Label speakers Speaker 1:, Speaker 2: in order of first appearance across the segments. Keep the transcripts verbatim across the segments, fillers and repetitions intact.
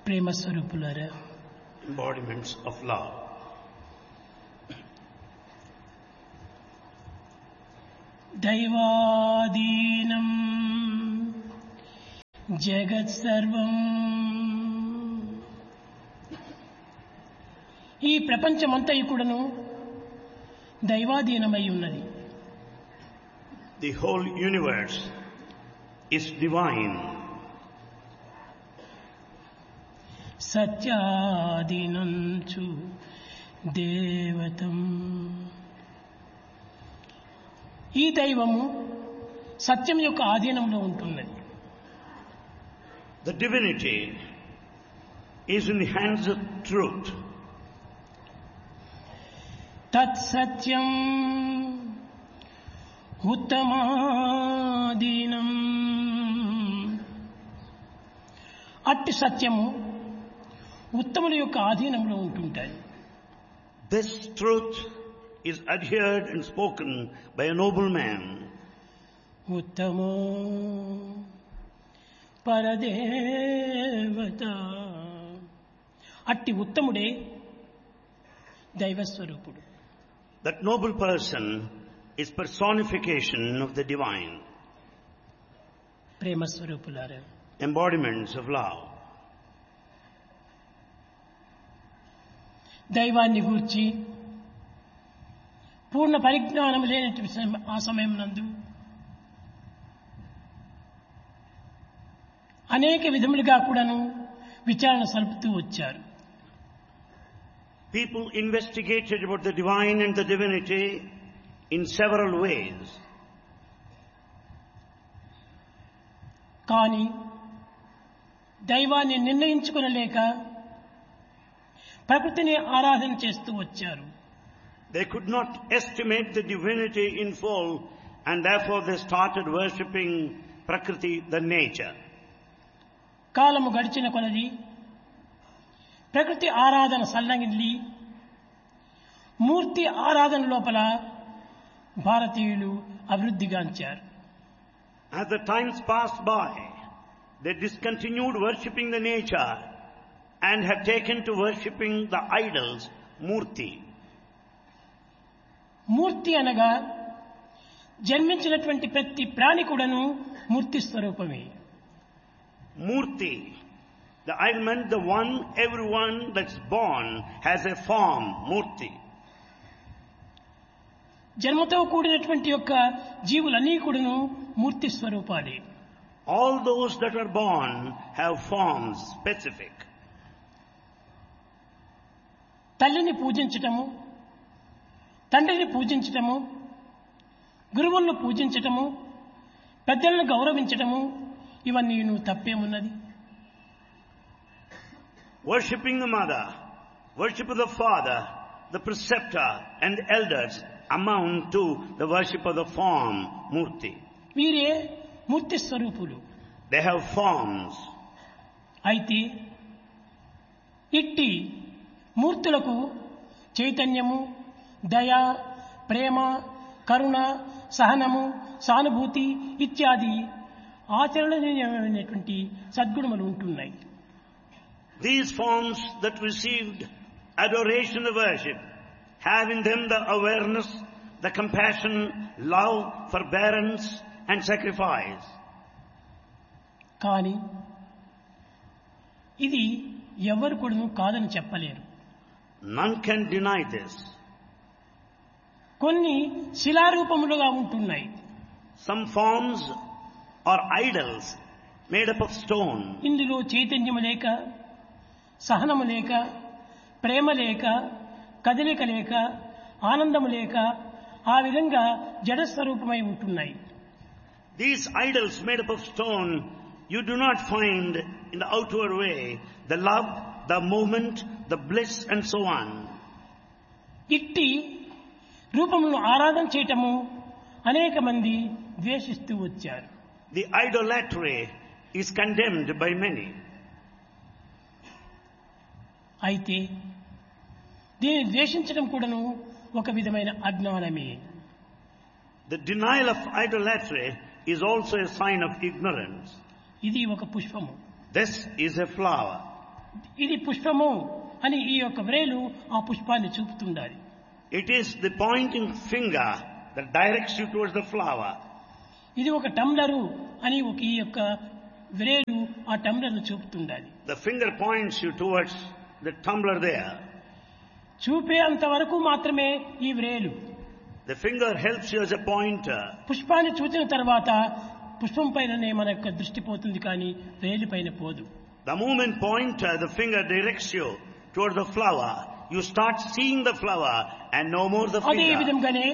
Speaker 1: ప్రేమ స్వరూపులారా,
Speaker 2: embodiments of love.
Speaker 1: దైవాధీనం జగత్ సర్వం. ఈ ప్రపంచమంతయు కూడాను దైవాధీనమై ఉన్నది.
Speaker 2: The whole universe is divine.
Speaker 1: సత్యాధీనంచు దేవతం. ఈ దైవము సత్యం యొక్క ఆధీనంలో ఉంటున్నది.
Speaker 2: The divinity is in the hands of truth.
Speaker 1: తత్సత్యం ఉత్తమాధీనం. అట్టి సత్యము ఉత్తముల యొక్క ఆధీనంలో ఉంటుంటాయి.
Speaker 2: This truth is adhered and spoken by a noble man.
Speaker 1: ఉత్తమో పరదేవత. అట్టి ఉత్తముడే దైవస్వరూపుడు.
Speaker 2: That noble person is personification of the divine.
Speaker 1: ప్రేమ స్వరూపులారా,
Speaker 2: Embodiments of love.
Speaker 1: దైవాన్ని గూర్చి పూర్ణ పరిజ్ఞానం లేనటువంటి ఆ సమయం నందు అనేక విధములుగా కూడాను విచారణ సలుపుతూ వచ్చారు.
Speaker 2: People investigated about the divine and the divinity in several ways.
Speaker 1: కానీ దైవాన్ని నిర్ణయించుకొనలేక ప్రకృతిని ఆరాధన చేస్తూ వచ్చారు.
Speaker 2: They could not estimate the divinity in full, and therefore they started worshipping Prakriti, the nature.
Speaker 1: కాలము గడిచిన కొలది ప్రకృతి ఆరాధన సల్లంగిల్లి మూర్తి ఆరాధన లోపల భారతీయులు అభివృద్ధిగాంచారు.
Speaker 2: As the times passed by, they discontinued worshipping the nature and have taken to worshipping the idols, Murti.
Speaker 1: మూర్తి అనగా జన్మించినటువంటి ప్రతి ప్రాణి కూడాను మూర్తి స్వరూపమే.
Speaker 2: Murti, the element, the one, everyone that's born has a form, Murti.
Speaker 1: జన్మతో కూడినటువంటి యొక్క జీవులన్నీ కూడాను మూర్తి స్వరూపాలే.
Speaker 2: All those that are born have forms specific.
Speaker 1: తల్లిని పూజించటము, తండ్రిని పూజించటము, గురువులను పూజించటము, పెద్దలను గౌరవించటము, ఇవన్నీ తప్పేమున్నది?
Speaker 2: Worshipping the mother, worship of the father, the preceptor and the elders amount to the worship of the form, Murti.
Speaker 1: వీరే మూర్తి స్వరూపులు.
Speaker 2: They have forms.
Speaker 1: అయితే ఇట్టి మూర్తులకు చైతన్యము, దయ, ప్రేమ, కరుణ, సహనము, సానుభూతి ఇత్యాది ఆచరణీయమైనటువంటి సద్గుణములు ఉంటున్నాయి.
Speaker 2: These forms that received adoration and worship have in them the awareness, the compassion, love, forbearance and sacrifice.
Speaker 1: కానీ ఇది ఎవరు కూడా కాదని చెప్పలేరు.
Speaker 2: None can deny this.
Speaker 1: కొన్ని శిలారూపములుగా ఉంటున్నాయి.
Speaker 2: Some forms are idols made up of stone.
Speaker 1: ఇందులో చైతన్యము లేక, సహనము లేక, ప్రేమ లేక, కదలిక లేక, ఆనందము లేక ఆ విధంగా జడస్వరూపమై ఉంటున్నాయి.
Speaker 2: These idols made up of stone, you do not find in the outward way the love, the movement, the bliss and so on.
Speaker 1: ఇట్టి రూపములను ఆరాధన చేయటము అనేక మంది ద్వేషిస్తూ వచ్చారు.
Speaker 2: The idolatry is condemned by many.
Speaker 1: అయితే దీన్ని ద్వేషించడం కూడాను ఒక విధమైన అజ్ఞానమే.
Speaker 2: The denial of idolatry is also a sign of ignorance.
Speaker 1: ఇది ఒక పుష్పము.
Speaker 2: This is a flower.
Speaker 1: ఇది పుష్పము అని ఈ యొక్క వ్రేలు ఆ పుష్పాన్ని చూపుతుండాలి.
Speaker 2: It is the pointing finger that directs you towards the flower.
Speaker 1: ఇది ఒక టంబ్లరు అని ఒక ఈ యొక్క వ్రేలు ఆ టంబ్లర్ను చూపుతుండాలి.
Speaker 2: The finger points you towards the tumbler there.
Speaker 1: చూపే అంతవరకు మాత్రమే ఈ వ్రేలు.
Speaker 2: The finger helps you as a pointer.
Speaker 1: పుష్పాన్ని చూసిన తర్వాత పుష్పం పైననే మన యొక్క దృష్టి పోతుంది, కానీ వ్రేలు పైన పోదు.
Speaker 2: The moment pointer, the finger directs you towards the flower, you start seeing the flower and no more the
Speaker 1: అదే
Speaker 2: finger.
Speaker 1: విధంగానే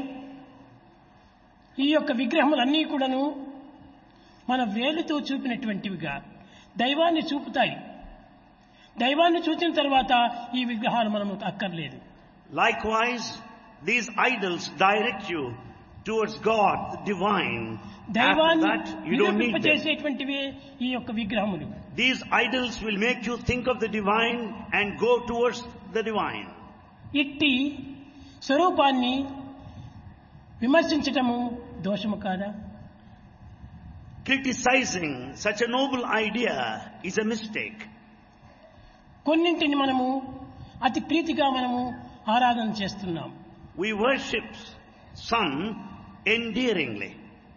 Speaker 1: ఈ యొక్క విగ్రహములన్నీ కూడాను మన వేలుతో చూపినటువంటివిగా దైవాన్ని చూపుతాయి. దైవాన్ని చూసిన తర్వాత ఈ విగ్రహాలు మనము అక్కర్లేదు.
Speaker 2: Likewise, these idols direct you towards God, the divine. After
Speaker 1: దైవాన్ని
Speaker 2: that, you don't need them.
Speaker 1: చేసేటువంటివే ఈ యొక్క విగ్రహములు.
Speaker 2: These idols will make you think of the divine and go towards the divine.
Speaker 1: ఇట్టి స్వరూపాన్ని విమర్శించటము దోషము కాదా?
Speaker 2: Criticizing such a noble idea is a mistake.
Speaker 1: కొన్నింటిని మనము అతి ప్రీతిగా మనము ఆరాధన చేస్తున్నాం.
Speaker 2: We worship some endearingly.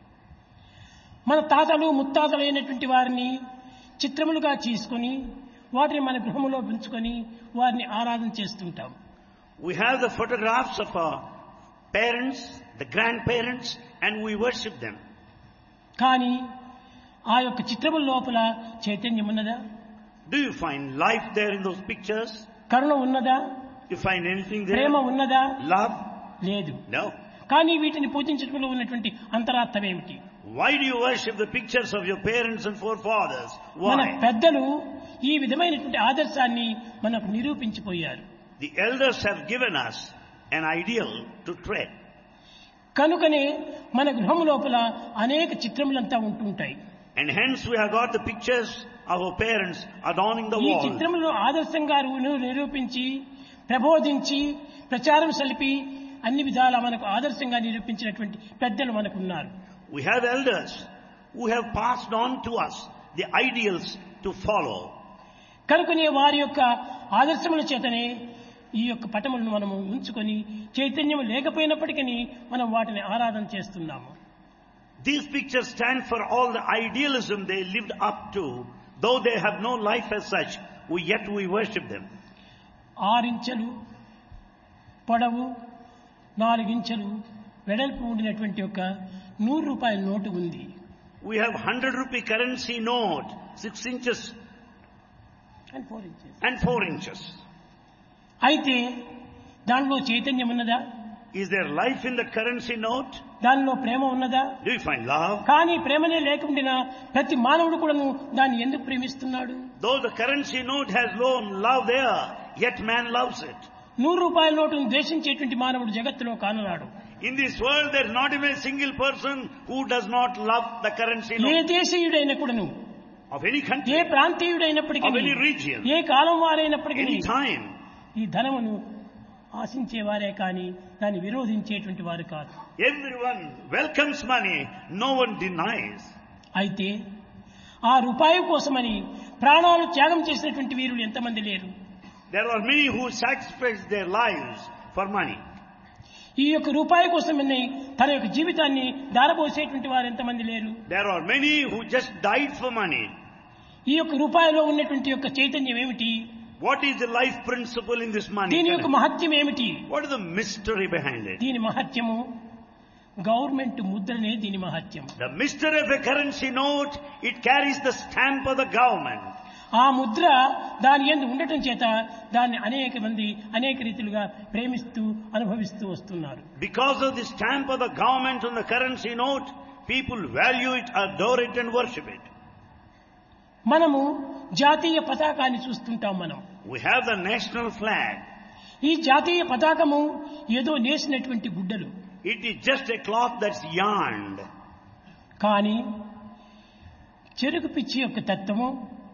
Speaker 1: మన తాతలు ముత్తాతలు అయినటువంటి వారిని చిత్రములుగా చేసుకొని వాటిని మన గృహములో ఉంచుకొని వారిని ఆరాధన చేస్తుంటాం.
Speaker 2: We have the photographs of our parents, the grandparents, and we worship them.
Speaker 1: కానీ ఆ యొక్క చిత్రముల లోపల చైతన్యం ఉన్నదా?
Speaker 2: Do you find life there in those pictures?
Speaker 1: కరుణ ఉన్నదా?
Speaker 2: Do you find anything there?
Speaker 1: ప్రేమ ఉన్నదా?
Speaker 2: Love?
Speaker 1: లేదు.
Speaker 2: No.
Speaker 1: కానీ వీటిని పూజించడంలో ఉన్నటువంటి అంతరార్థం ఏమిటి?
Speaker 2: Why do you worship the pictures of your parents and forefathers?
Speaker 1: మన
Speaker 2: Why?
Speaker 1: పెద్దలు ఈ విధమైనటువంటి ఆదర్శాన్ని మనకు నిరూపించిపోయారు.
Speaker 2: The elders have given us an ideal to tread.
Speaker 1: కనుకనే మన గృహం లోపల అనేక చిత్రములంతా ఉంటుంటాయి.
Speaker 2: And hence we have got the pictures of our parents adorning the
Speaker 1: ఈ
Speaker 2: wall.
Speaker 1: చిత్రములను ఆదర్శంగా రు- నిరూపించి ప్రబోధించి ప్రచారం సలిపి అన్ని విధాలా మనకు ఆదర్శంగా నిరూపించినటువంటి పెద్దలు మనకున్నారు.
Speaker 2: We have elders who have passed on to us the ideals to follow.
Speaker 1: కనుకనే వారి యొక్క ఆదర్శముల చేతనే ఈ యొక్క పటములను మనము ఉంచుకొని చైతన్యం లేకపోయినప్పటికీ మనం వాటిని ఆరాధన చేస్తున్నాము.
Speaker 2: These pictures stand for all the idealism they lived up to. Though they have no life as such, we yet we worship them.
Speaker 1: ఆరించెలు పొడవు నాలుగించెలు వెడల్పు ఉండినటువంటి ఒక నూరు రూపాయల నోటు ఉంది.
Speaker 2: We have hundred rupee currency note, six inches
Speaker 1: And four inches.
Speaker 2: and four inches.
Speaker 1: అయితే దానిలో చైతన్యం ఉన్నదా?
Speaker 2: Is there life in that currency note?
Speaker 1: దానిలో ప్రేమ ఉన్నదా?
Speaker 2: Do you find love?
Speaker 1: కానీ ప్రేమనే లేకుండా ప్రతి మానవుడు కూడాను దాన్ని ఎందుకు ప్రేమిస్తున్నాడు?
Speaker 2: Though the currency note has no love there, yet man loves it.
Speaker 1: నూరు రూపాయల నోటును ద్వేషించేటువంటి మానవుడు జగత్తులో కానరాడు.
Speaker 2: In this world, there is not even a single person who does not love the currency
Speaker 1: A
Speaker 2: note
Speaker 1: దేశీయుడైన కూడాను
Speaker 2: of any
Speaker 1: A
Speaker 2: country,
Speaker 1: ప్రాంతీయుడైనప్పటికీ
Speaker 2: of any region,
Speaker 1: A column వారైనప్పటికీ
Speaker 2: any time.
Speaker 1: ఈ ధనమును ఆశించేవారే కానీ దాన్ని విరోధించేటువంటి వారు కాదు.
Speaker 2: Everyone welcomes money, no one denies.
Speaker 1: అయితే ఆ రూపాయి కోసమని ప్రాణాలు త్యాగం చేసినటువంటి వీరులు ఎంతమంది లేరు?
Speaker 2: There are many who sacrifice their lives for money.
Speaker 1: ఈ యొక్క రూపాయి కోసమని తన యొక్క జీవితాన్ని దారపోసేటువంటి వారు ఎంతమంది లేరు?
Speaker 2: There are many who just died for money.
Speaker 1: ఈ యొక్క రూపాయిలో ఉన్నటువంటి యొక్క చైతన్యం ఏమిటి?
Speaker 2: What is the life principle in this money?
Speaker 1: దీని యొక్క మహత్యం ఏమిటి?
Speaker 2: What is the mystery behind it?
Speaker 1: దీని మహత్యము గవర్నమెంట్ ముద్రనే దీని మహత్యం.
Speaker 2: The mystery of a currency note, it carries the stamp of the government.
Speaker 1: ఆ ముద్ర దాని యందు ఉండటం చేత దాన్ని అనేక మంది అనేక రీతిలుగా ప్రేమిస్తూ అనుభవిస్తూ వస్తున్నారు.
Speaker 2: Because of the stamp of the government on the currency note, people value it, adore it and worship it.
Speaker 1: మనము జాతీయ పతాకాన్ని చూస్తుంటాం. మనం
Speaker 2: We have the national flag.
Speaker 1: ఈ జాతీయ పతాకము ఏదో నేసినటువంటి గుడ్డలు.
Speaker 2: It is just a cloth that's yarned.
Speaker 1: కానీ చెరుకు పిచ్చి యొక్క తత్వము,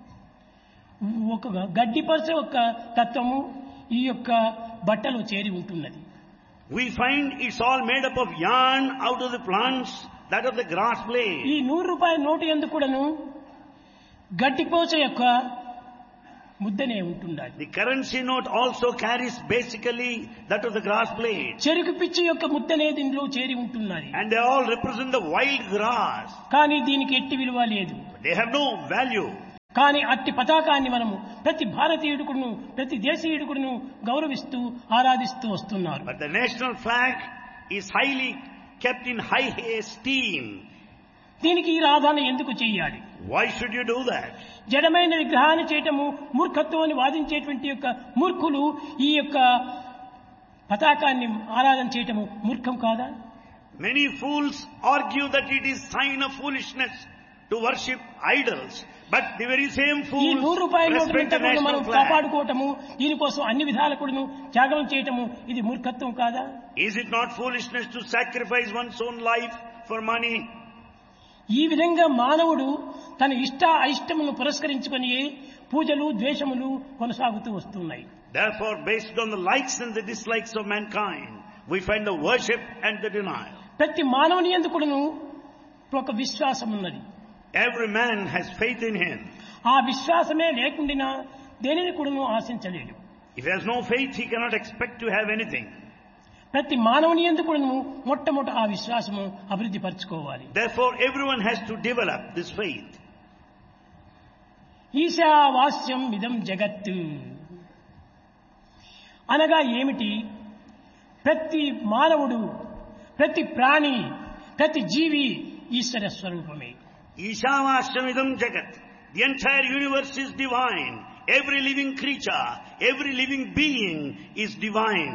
Speaker 1: ఒక గడ్డిపరచ యొక్క తత్వము ఈ యొక్క బట్టలో చేరి ఉంటున్నది.
Speaker 2: We find it's all made up of yarn out of the plants, that of the grass
Speaker 1: ఈ
Speaker 2: blade.
Speaker 1: నూరు రూపాయల నోటు ఎందుకు కూడాను గడ్డిపోచ యొక్క ముద్దనే ఉంటుండాలి.
Speaker 2: The currency note also carries basically that of the grass blade.
Speaker 1: చెరుకు పిచ్చి యొక్క ముద్దనే దీనిలో చేరి ఉంటున్నది.
Speaker 2: And they all represent the wild grass.
Speaker 1: కానీ దీనికి ఎట్టి విలువ లేదు.
Speaker 2: They have no value.
Speaker 1: కానీ అట్టి పతాకాన్ని మనము ప్రతి భారతీయుడుకును ప్రతి దేశీయుడుకును గౌరవిస్తూ ఆరాధిస్తూ వస్తున్నారు.
Speaker 2: But the national flag is highly kept in high esteem.
Speaker 1: దీనికి ఈ ఆరాధన ఎందుకు చేయాలి?
Speaker 2: Why should you do that?
Speaker 1: జడమైన విగ్రహాన్ని చేయటము మూర్ఖత్వం అని వాదించేటువంటి యొక్క మూర్ఖులు ఈ యొక్క పతాకాన్ని ఆరాధన చేయటము మూర్ఖం కాదా?
Speaker 2: Many fools argue that it is sign of foolishness to worship idols. But the very same
Speaker 1: ఈ
Speaker 2: fools
Speaker 1: నూరు రూపాయల
Speaker 2: respect the
Speaker 1: నోటు మనం
Speaker 2: national flag.
Speaker 1: కాపాడుకోవటము దీనికోసం అన్ని విధాలకుడును త్యాగం చేయటము ఇది మూర్ఖత్వం కాదా?
Speaker 2: Is it not foolishness to sacrifice one's own life for money?
Speaker 1: ఈ విధంగా మానవుడు తన ఇష్ట అయిష్టములను పురస్కరించుకొని పూజలు ద్వేషములు కొనసాగుతూ వస్తున్నాయి.
Speaker 2: Therefore, based on the likes and the dislikes of mankind, we find the worship and the denial.
Speaker 1: ప్రతి మానవుని యందు కూడాను ఒక విశ్వాసం ఉన్నది.
Speaker 2: Every man has faith in him.
Speaker 1: ఆ విశ్వాసమే లేకుండా దేనిని కూడాను ఆశించలేడు.
Speaker 2: If he has no faith, he cannot expect to have anything.
Speaker 1: ప్రతి మానవుని యందు కూడాను మొట్టమొదట ఆ విశ్వాసము అభివృద్ధి పరచుకోవాలి.
Speaker 2: Therefore, everyone has to develop this faith.
Speaker 1: ఈశావాస్యం ఇదం జగత్తు అనగా ఏమిటి? ప్రతి మానవుడు ప్రతి ప్రాణి ప్రతి జీవి ఈశ్వర స్వరూపమే.
Speaker 2: Ishavashamidam jagat. The entire universe is divine. Every living creature, every living being is divine.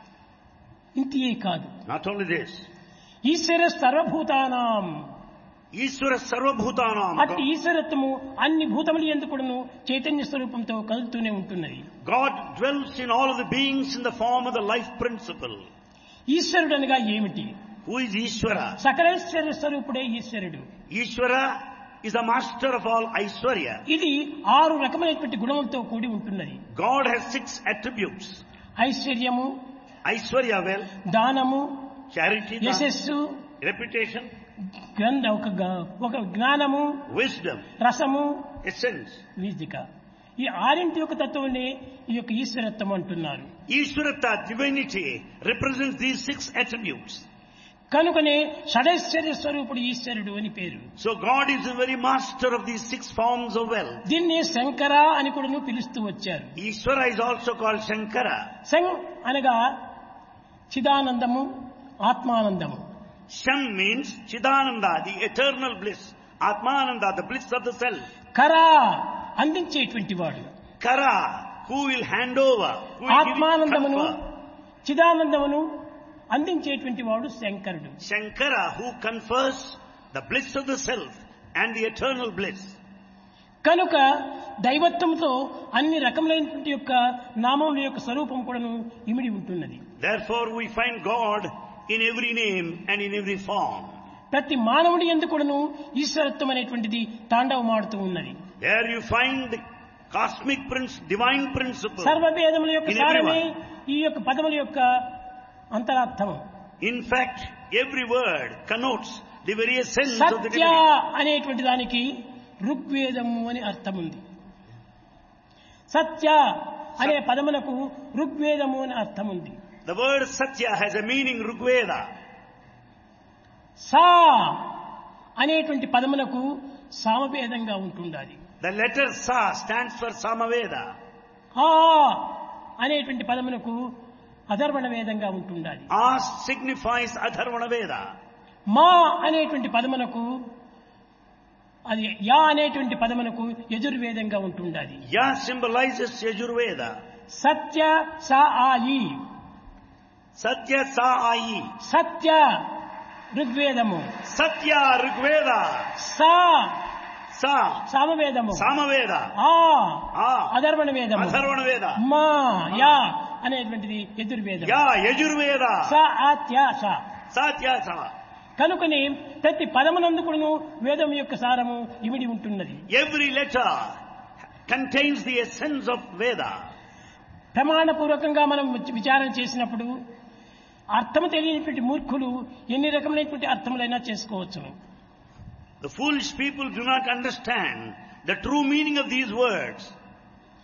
Speaker 1: ఇంతే కాదు,
Speaker 2: Not only this.
Speaker 1: ఈశ్వర సర్వభూతానాం
Speaker 2: Ishvara sarvabhutanam.
Speaker 1: అట్టి ఈశ్వరత్వము అన్ని భూతములు యందు కూడాను చైతన్య స్వరూపంతో కదులుతూనే ఉంటున్నది.
Speaker 2: God dwells in all of the beings in the form of the life principle.
Speaker 1: ఈశ్వరుడు అనగా ఏమిటి?
Speaker 2: Who is Ishvara?
Speaker 1: సకలైశ్వర్య స్వరూపుడే ఈశ్వరుడు.
Speaker 2: Ishvara is the master of all Aishwarya.
Speaker 1: ఇది ఆరు రకమైనటువంటి గుణములతో కూడి ఉంటున్నది.
Speaker 2: God has six attributes.
Speaker 1: ఐశ్వర్యము,
Speaker 2: Aishwarya, well,
Speaker 1: దానము,
Speaker 2: charity,
Speaker 1: యశస్సు,
Speaker 2: reputation,
Speaker 1: గ్రంథ ఒక గ- ఒక జ్ఞానము,
Speaker 2: wisdom,
Speaker 1: రసము,
Speaker 2: essence.
Speaker 1: వీజిక. ఈ ఆరింటి యొక్క తత్వమే ఈ యొక్క ఈశ్వరత్వం అంటున్నారు.
Speaker 2: Ishvarata, divinity, represents these six attributes.
Speaker 1: కనుకనే షడైశ్వర్య స్వరూపుడు ఈశ్వరుడు అని పేరు.
Speaker 2: So God is the very master of these six forms of wealth.
Speaker 1: దీన్ని శంకర అని కూడా పిలుస్తూ వచ్చారు.
Speaker 2: Ishvara is also called Shankara.
Speaker 1: శం అనగా చిదానందము, ఆత్మానందము.
Speaker 2: Sham means Chidananda, the eternal bliss. Atmananda, the bliss of the self.
Speaker 1: కరా అందించేటువంటి వాడు.
Speaker 2: Kara, who will hand over, who will give it,
Speaker 1: ఆత్మానందమును
Speaker 2: confer.
Speaker 1: చిదానందమును అందించేటువంటి వాడు శంకరుడు.
Speaker 2: Shankara, who confers the bliss of the self and the eternal bliss.
Speaker 1: కనుక దైవత్వంతో అన్ని రకములైనటువంటి యొక్క నామముల యొక్క స్వరూపం కూడాను ఇమిడి ఉంటున్నది.
Speaker 2: Therefore, we find God in every name and in every form.
Speaker 1: ప్రతి మానవుడి యందు కూడాను ఈశ్వరత్వం అనేటువంటిది తాండవమాడుతూ ఉన్నది.
Speaker 2: There you find the cosmic prince, divine principle.
Speaker 1: సర్వవేదముల యొక్క
Speaker 2: In
Speaker 1: సారమే
Speaker 2: everyone.
Speaker 1: ఈ యొక్క పదముల యొక్క అంతరార్థం.
Speaker 2: In fact, every word connotes the very essence of the
Speaker 1: Satya
Speaker 2: divinity.
Speaker 1: అనేటువంటి దానికి ఋగ్వేదము అని అర్థం ఉంది. సత్య అనే పదములకు ఋగ్వేదము అని అర్థం ఉంది.
Speaker 2: The word Satya has a meaning Rigveda.
Speaker 1: సా అనేటువంటి పదములకు సామవేదంగా ఉంటుండాలి.
Speaker 2: The letter Sa stands for Samaveda.
Speaker 1: ఆ అనేటువంటి పదములకు అధర్వణ వేదంగా ఉంటుండాలి.
Speaker 2: As signifies Atharvana Veda.
Speaker 1: మా అనేటువంటి పదమునకు అది యా అనేటువంటి పదమునకు యజుర్వేదంగా ఉంటుండాలి.
Speaker 2: Ya symbolizes Yajurveda.
Speaker 1: సత్య సా ఆయి,
Speaker 2: Satya Sa Ayi.
Speaker 1: సత్య ఋగ్వేదము,
Speaker 2: Satya Rigveda.
Speaker 1: సా
Speaker 2: Sa
Speaker 1: సామవేదము,
Speaker 2: Samaveda.
Speaker 1: ఆ
Speaker 2: Ah
Speaker 1: అధర్వణ వేదము,
Speaker 2: Atharvana Veda.
Speaker 1: మా యా అనేటువంటిది యజుర్వేదం.
Speaker 2: Ya Yajurveda.
Speaker 1: స ఆత్య స.
Speaker 2: Satya Sa.
Speaker 1: కనుకనే ప్రతి పదమునందుకును వేదం యొక్క సారము ఇమిడి ఉంటున్నది.
Speaker 2: Every letter contains the essence of Veda.
Speaker 1: ప్రమాణపూర్వకంగా మనం విచారణ చేసినప్పుడు అర్థము తెలియనటువంటి మూర్ఖులు ఎన్ని రకములైనటువంటి అర్థములైనా చేసుకోవచ్చును.
Speaker 2: The foolish people do not understand the true meaning of these words.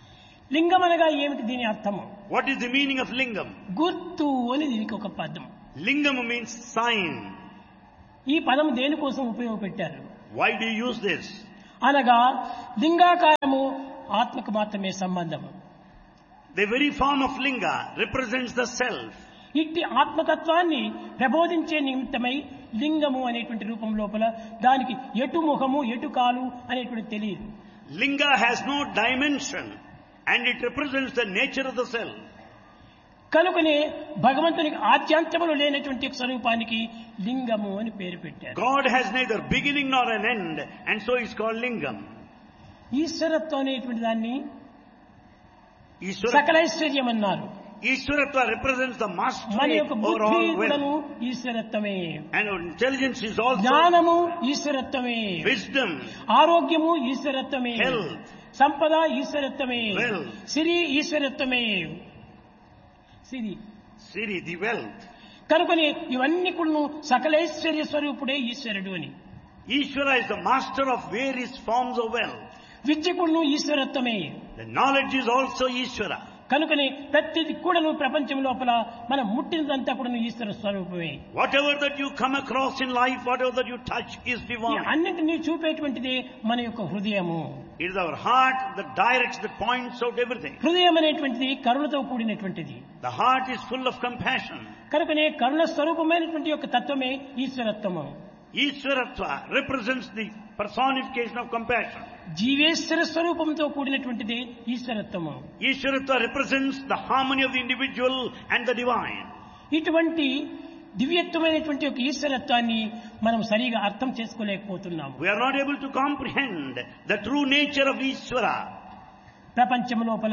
Speaker 1: లింగం అనగా ఏమిటి దీని అర్థము?
Speaker 2: What is the meaning of lingam?
Speaker 1: గుర్తు అని దీనికి ఒక పదం.
Speaker 2: Lingam means sign.
Speaker 1: ఈ పదం దేనికోసం ఉపయోగపెట్టారు?
Speaker 2: Why do you use this?
Speaker 1: అనగా లింగాకారము ఆత్మకు మాత్రమే సంబంధము.
Speaker 2: The very form of linga represents the self.
Speaker 1: ఇట్టి ఆత్మతత్వాన్ని ప్రబోధించే నిమిత్తమై లింగము అనేటువంటి రూపం లోపల దానికి ఎటు ముఖము ఎటు కాలు అనేటువంటి తెలియదు.
Speaker 2: Linga has no dimension and it represents the nature of the self.
Speaker 1: కనుకనే భగవంతునికి ఆద్యాంతములు లేనటువంటి స్వరూపానికి లింగము అని పేరు పెట్టారు.
Speaker 2: God has neither beginning nor an end, and so it's called lingam.
Speaker 1: ఈశ్వరత్వం అనేటువంటి దాన్ని
Speaker 2: Ishwara,
Speaker 1: సకలైశ్వర్యం అన్నారు.
Speaker 2: Ishwaratva represents the
Speaker 1: మన
Speaker 2: mastery
Speaker 1: యొక్క
Speaker 2: over
Speaker 1: బుద్ధి
Speaker 2: all
Speaker 1: కూడాను
Speaker 2: wealth.
Speaker 1: ఈశ్వరత్వమే,
Speaker 2: And intelligence is also
Speaker 1: జ్ఞానము ఈశ్వరత్వమే,
Speaker 2: wisdom,
Speaker 1: ఆరోగ్యము ఈశ్వరత్వమే,
Speaker 2: health,
Speaker 1: సంపద ఈశ్వరత్వమే,
Speaker 2: wealth,
Speaker 1: Siri ఈశ్వరత్వమే. Siri
Speaker 2: Siri, the wealth.
Speaker 1: కనుకని ఇవన్నీ కూడా సకలైశ్వర్య స్వరూపుడే ఈశ్వరుడు అని.
Speaker 2: Ishvara is the master of various forms of wealth.
Speaker 1: విద్య కూడా ఈశ్వరత్వమే.
Speaker 2: The knowledge is also Ishvara.
Speaker 1: కనుకని ప్రతిది కూడాను ప్రపంచం లోపల మనం ముట్టినదంతా కూడా ఈశ్వర స్వరూపమే.
Speaker 2: Whatever that you come across in life, whatever that you touch is
Speaker 1: ఈ
Speaker 2: divine.
Speaker 1: అన్నింటినీ చూపేటువంటిది మన యొక్క హృదయము.
Speaker 2: It is our heart that directs, that points out everything.
Speaker 1: హృదయం అనేటువంటిది కరుణతో కూడినటువంటిది.
Speaker 2: The heart is full of compassion.
Speaker 1: కనుకనే కరుణ స్వరూపమైనటువంటి యొక్క తత్వమే ఈశ్వరత్వము.
Speaker 2: Ishwaratva represents the personification of compassion.
Speaker 1: జీవేశ్వర స్వరూపంతో కూడినటువంటిది ఈశ్వరత్వము.
Speaker 2: Ishwaratva represents the harmony of the individual and the divine.
Speaker 1: ఇటువంటి దివ్యత్వమైనటువంటి ఒక ఈశ్వరత్వాన్ని మనం సరిగా అర్థం చేసుకోలేకపోతున్నాము.
Speaker 2: We are not able to comprehend the true nature of Ishvara.
Speaker 1: ప్రపంచం లోపల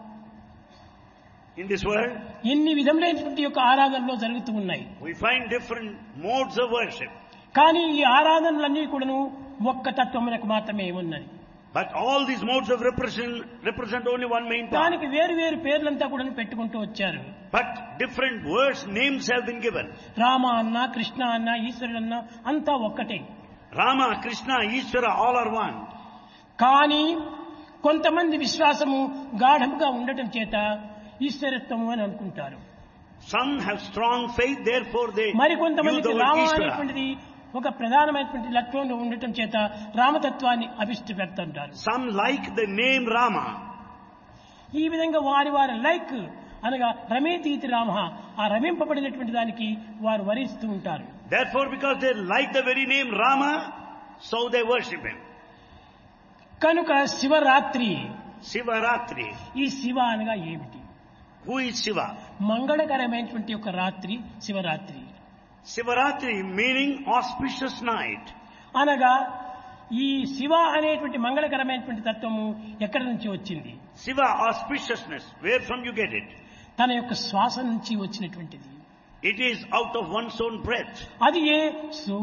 Speaker 2: In this world,
Speaker 1: ఎన్ని విధములైనటువంటి యొక్క ఆరాధనలు జరుగుతూ ఉన్నాయి.
Speaker 2: we find different modes of worship.
Speaker 1: కానీ ఈ ఆరాధనలన్నీ కూడాను ఒక్క తత్వమునకు మాత్రమే ఉన్నది.
Speaker 2: But all these modes of represent, represent only one main part.
Speaker 1: దానికి వేరు వేరు పేర్లంతా కూడా పెట్టుకుంటూ వచ్చారు.
Speaker 2: But different words, names have been given.
Speaker 1: Rama అన్న, కృష్ణ అన్న, ఈశ్వరుడు అన్న అంతా ఒక్కటే.
Speaker 2: Rama, Krishna, Ishvara, all are one.
Speaker 1: కానీ కొంతమంది విశ్వాసము గాఢంగా ఉండటం చేత ఈశ్వరత్వము అని అనుకుంటారు.
Speaker 2: Some have strong faith, therefore they use
Speaker 1: మరికొంతమందికి
Speaker 2: the word
Speaker 1: రామ
Speaker 2: Ishvara.
Speaker 1: అనేటువంటిది ఒక ప్రధానమైనటువంటి లక్ష్యంలో ఉండటం చేత రామతత్వాన్ని అభిష్టి పెడుతుంటారు.
Speaker 2: Some like the name Rama.
Speaker 1: ఈ విధంగా వారి వారి లైక్ అనగా రమేతీతి రామ, ఆ రమింపబడినటువంటి దానికి వారు వరిస్తూ ఉంటారు.
Speaker 2: Therefore, because they like the very name Rama, so they worship him.
Speaker 1: కనుక శివరాత్రి,
Speaker 2: Sivaratri.
Speaker 1: ఈ శివ అనగా ఏమిటి?
Speaker 2: Who is Shiva?
Speaker 1: మంగళకరమైనటువంటి ఒక రాత్రి Shivaratri
Speaker 2: Sivaratri meaning auspicious night.
Speaker 1: అనగా ఈ శివ అనేటువంటి మంగళకరమైనటువంటి తత్వము ఎక్కడి నుంచి వచ్చింది?
Speaker 2: Shiva, auspiciousness. Where from you get it?
Speaker 1: తన యొక్క శ్వాస నుంచి వచ్చినటువంటిది.
Speaker 2: It is out of one's own breath.
Speaker 1: అది ఏ సో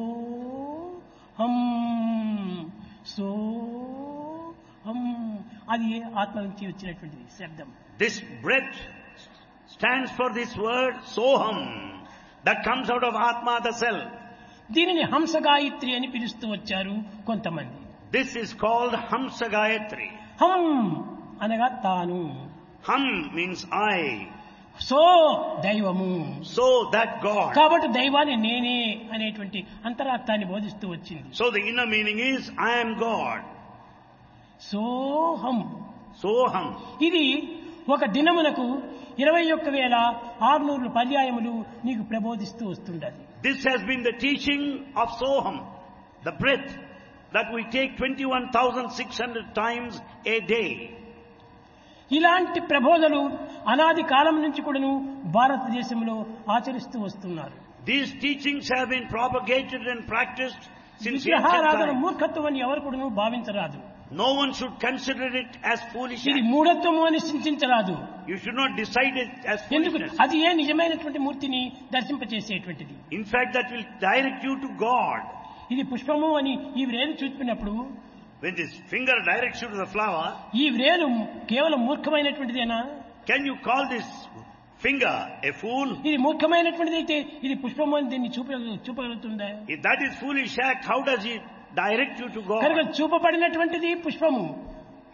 Speaker 1: హం సో హం, అది ఏ ఆత్మ నుంచి వచ్చినటువంటిది శబ్దం.
Speaker 2: This breath stands for this word Soham, that comes out of Atma, the self.
Speaker 1: దీనిని హంస గాయత్రి అని పిలుస్తూ వచ్చారు కొంతమంది.
Speaker 2: This is called Hamsa Gayatri.
Speaker 1: హం అనగా తాను,
Speaker 2: Hum means I.
Speaker 1: సో దైవము.
Speaker 2: So that God.
Speaker 1: కాబట్టి దైవాన్ని నేనే అనేటువంటి అంతరార్థాన్ని బోధిస్తూ వచ్చింది.
Speaker 2: So the inner meaning is I am God.
Speaker 1: సోహం.
Speaker 2: Soham.
Speaker 1: ఇది ఒక దినమునకు ఇరవై ఒక్క వేల ఆరునూరు పర్యాయములు నీకు ప్రబోధిస్తూ వస్తుండాలి.
Speaker 2: This has been the teaching of Soham, the breath that we take twenty-one thousand six hundred times a day.
Speaker 1: ఇలాంటి ప్రబోధలు అనాది కాలం నుంచి కూడాను భారతదేశంలో ఆచరిస్తూ వస్తున్నారు.
Speaker 2: These teachings have been propagated and practiced since ancient
Speaker 1: విగ్రహారాధన
Speaker 2: times.
Speaker 1: మూర్ఖత్వం అని ఎవరు కూడాను భావించరాదు.
Speaker 2: No one should consider it as foolish.
Speaker 1: ఇది మూఢత్వము అని చింతించరాదు.
Speaker 2: You should not decide it as
Speaker 1: ఎందుకు?
Speaker 2: foolishness.
Speaker 1: అది ఏ నిజమైనటువంటి మూర్తిని దర్శింపచేసేటువంటిది.
Speaker 2: In fact, that will direct you to God.
Speaker 1: ఇది పుష్పము అని ఈ వ్రేలు చూపినప్పుడు,
Speaker 2: When this finger directs you to the flower,
Speaker 1: ఈ వ్రేలు కేవలం మూర్ఖమైనటువంటిదేనా?
Speaker 2: can you call this finger a fool?
Speaker 1: ఇది మూర్ఖమైనటువంటిది అయితే ఇది పుష్పము అని దీన్ని చూప చూపగలుగుతుందా?
Speaker 2: If that is foolish act, how does it direct you to
Speaker 1: కనుక
Speaker 2: God?
Speaker 1: చూపబడినటువంటిది పుష్పము.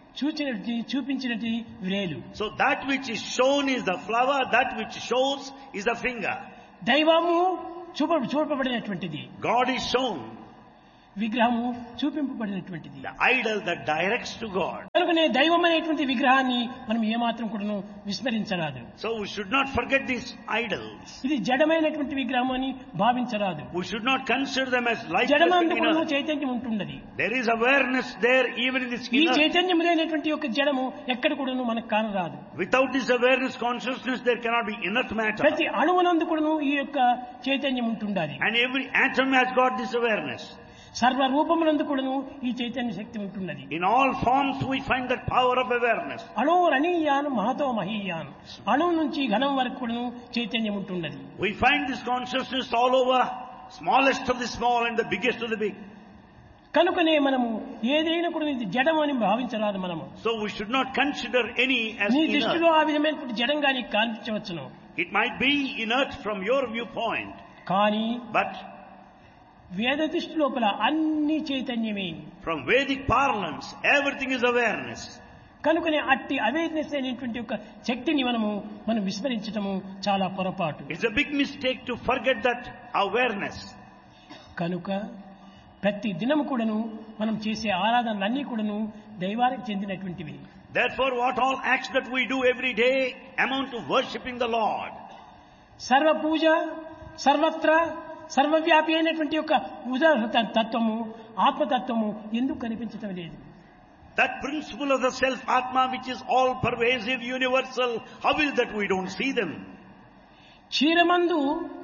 Speaker 1: చూచినది చూపించినది వ్రేలు.
Speaker 2: So that which is shown is the flower, that which shows is the finger.
Speaker 1: దైవము చూప చూపబడినటువంటిది,
Speaker 2: God is shown,
Speaker 1: విగ్రహము చూపింపబడినటువంటిది.
Speaker 2: the idol that directs to God.
Speaker 1: కనుకనే దైవం అనేటువంటి విగ్రహాన్ని మనం ఏమాత్రం కూడాను విస్మరించరాదు.
Speaker 2: So we should not forget these idols.
Speaker 1: ఇది జడమైనటువంటి విగ్రహం అని భావించరాదు.
Speaker 2: We should not consider them as lifeless
Speaker 1: జడమందు
Speaker 2: inner.
Speaker 1: కూడా చైతన్యం ఉంటున్నది.
Speaker 2: There is awareness there even in this
Speaker 1: ఈ
Speaker 2: inner.
Speaker 1: చైతన్యం లేనటువంటి ఒక జడము ఎక్కడ కూడాను మనకు కానరాదు.
Speaker 2: Without this awareness, consciousness, there cannot be inert matter.
Speaker 1: ప్రతి అణువునందు కూడాను ఈ యొక్క చైతన్యం ఉంటుండాలి.
Speaker 2: And every atom has got this awareness.
Speaker 1: సర్వ రూపమునందు కూడాను ఈ చైతన్య శక్తి ఉంటున్నది.
Speaker 2: In all forms we find that power of awareness.
Speaker 1: అణోరణీయాను Mahato మహీయాను, అణువు నుంచి ఘనం వరకు కూడాను చైతన్యం ఉంటున్నది.
Speaker 2: We find this consciousness all over, smallest of the small and the biggest of the big.
Speaker 1: కనుకనే మనము ఏదైనా కూడా ఇది జడం అని భావించరాదు మనము.
Speaker 2: So we should not consider any as
Speaker 1: నీ
Speaker 2: inert.
Speaker 1: దృష్టిలో ఆ విధమైనటువంటి జడంగా నీకు కనిపించవచ్చును.
Speaker 2: It might be inert from your viewpoint,
Speaker 1: కానీ
Speaker 2: but
Speaker 1: వేద దృష్టి లోపల అన్ని చైతన్యమే.
Speaker 2: from Vedic parlance, everything is awareness.
Speaker 1: కనుకనే అట్టి అవేర్నెస్ అనేటువంటి ఒక శక్తిని మనము మనం విస్మరించటము చాలా పొరపాటు.
Speaker 2: It's a big mistake to forget that awareness.
Speaker 1: కనుక ప్రతి దినము కూడాను మనం చేసే ఆరాధనలన్నీ కూడాను దైవానికి చెందినటువంటివి.
Speaker 2: Therefore, what all acts that we do every day amount to worshipping the Lord.
Speaker 1: సర్వ పూజ సర్వత్ర సర్వవ్యాపి అయినటువంటి యొక్క ఉదాహరణ తత్వము ఆత్మతత్వము ఎందుకు కనిపించటం లేదు?
Speaker 2: That principle of the self Atma, which is all pervasive, universal, how is that we don't see them?
Speaker 1: క్షీరమందు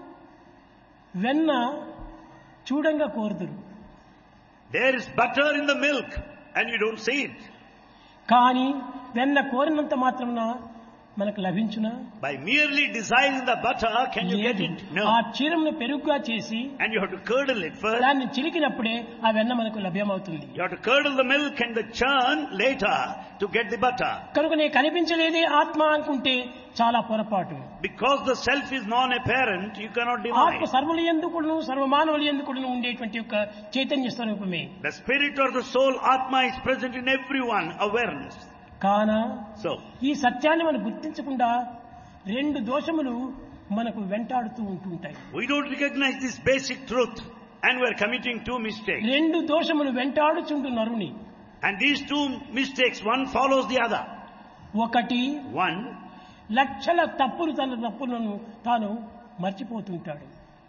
Speaker 1: వెన్న చూడంగా కోరుదురు.
Speaker 2: There is butter in the milk and you don't see it.
Speaker 1: కానీ వెన్న కోరినంత మాత్రమున మనకు లభించునా?
Speaker 2: By merely desiring the butter, can you get it?
Speaker 1: ఆ
Speaker 2: No.
Speaker 1: క్షీరమును పెరుగుగా చేసి
Speaker 2: And you have to curdle it first.
Speaker 1: దాన్ని చిలికినప్పుడే ఆ వెన్న మనకు లభ్యమవుతుంది.
Speaker 2: You have to curdle the milk and the churn later to get the butter.
Speaker 1: కనుక నే కనిపించలేదే ఆత్మ అనుకుంటే చాలా పొరపాటు.
Speaker 2: Because the self is non-apparent, you cannot
Speaker 1: ఆత్మ
Speaker 2: deny.
Speaker 1: సర్వుల యందుకును సర్వమానవుల యందుకును ఉండేటువంటి యొక్క చైతన్య స్వరూపమే.
Speaker 2: The spirit or the soul, Atma, is present in everyone, awareness.
Speaker 1: కాన
Speaker 2: So,
Speaker 1: ఈ సత్యాన్ని మనం గుర్తించకుండా రెండు దోషములు మనకు వెంటాడుతూ ఉంటుంటాయి.
Speaker 2: we don't recognize this basic truth and we're committing two mistakes.
Speaker 1: రెండు దోషములు వెంటాడుచుండు నరుని.
Speaker 2: And these two mistakes, one follows the other.
Speaker 1: ఒకటి
Speaker 2: One,
Speaker 1: లక్షల తప్పులు తన తప్పులను తాను మర్చిపోతుంటాడు.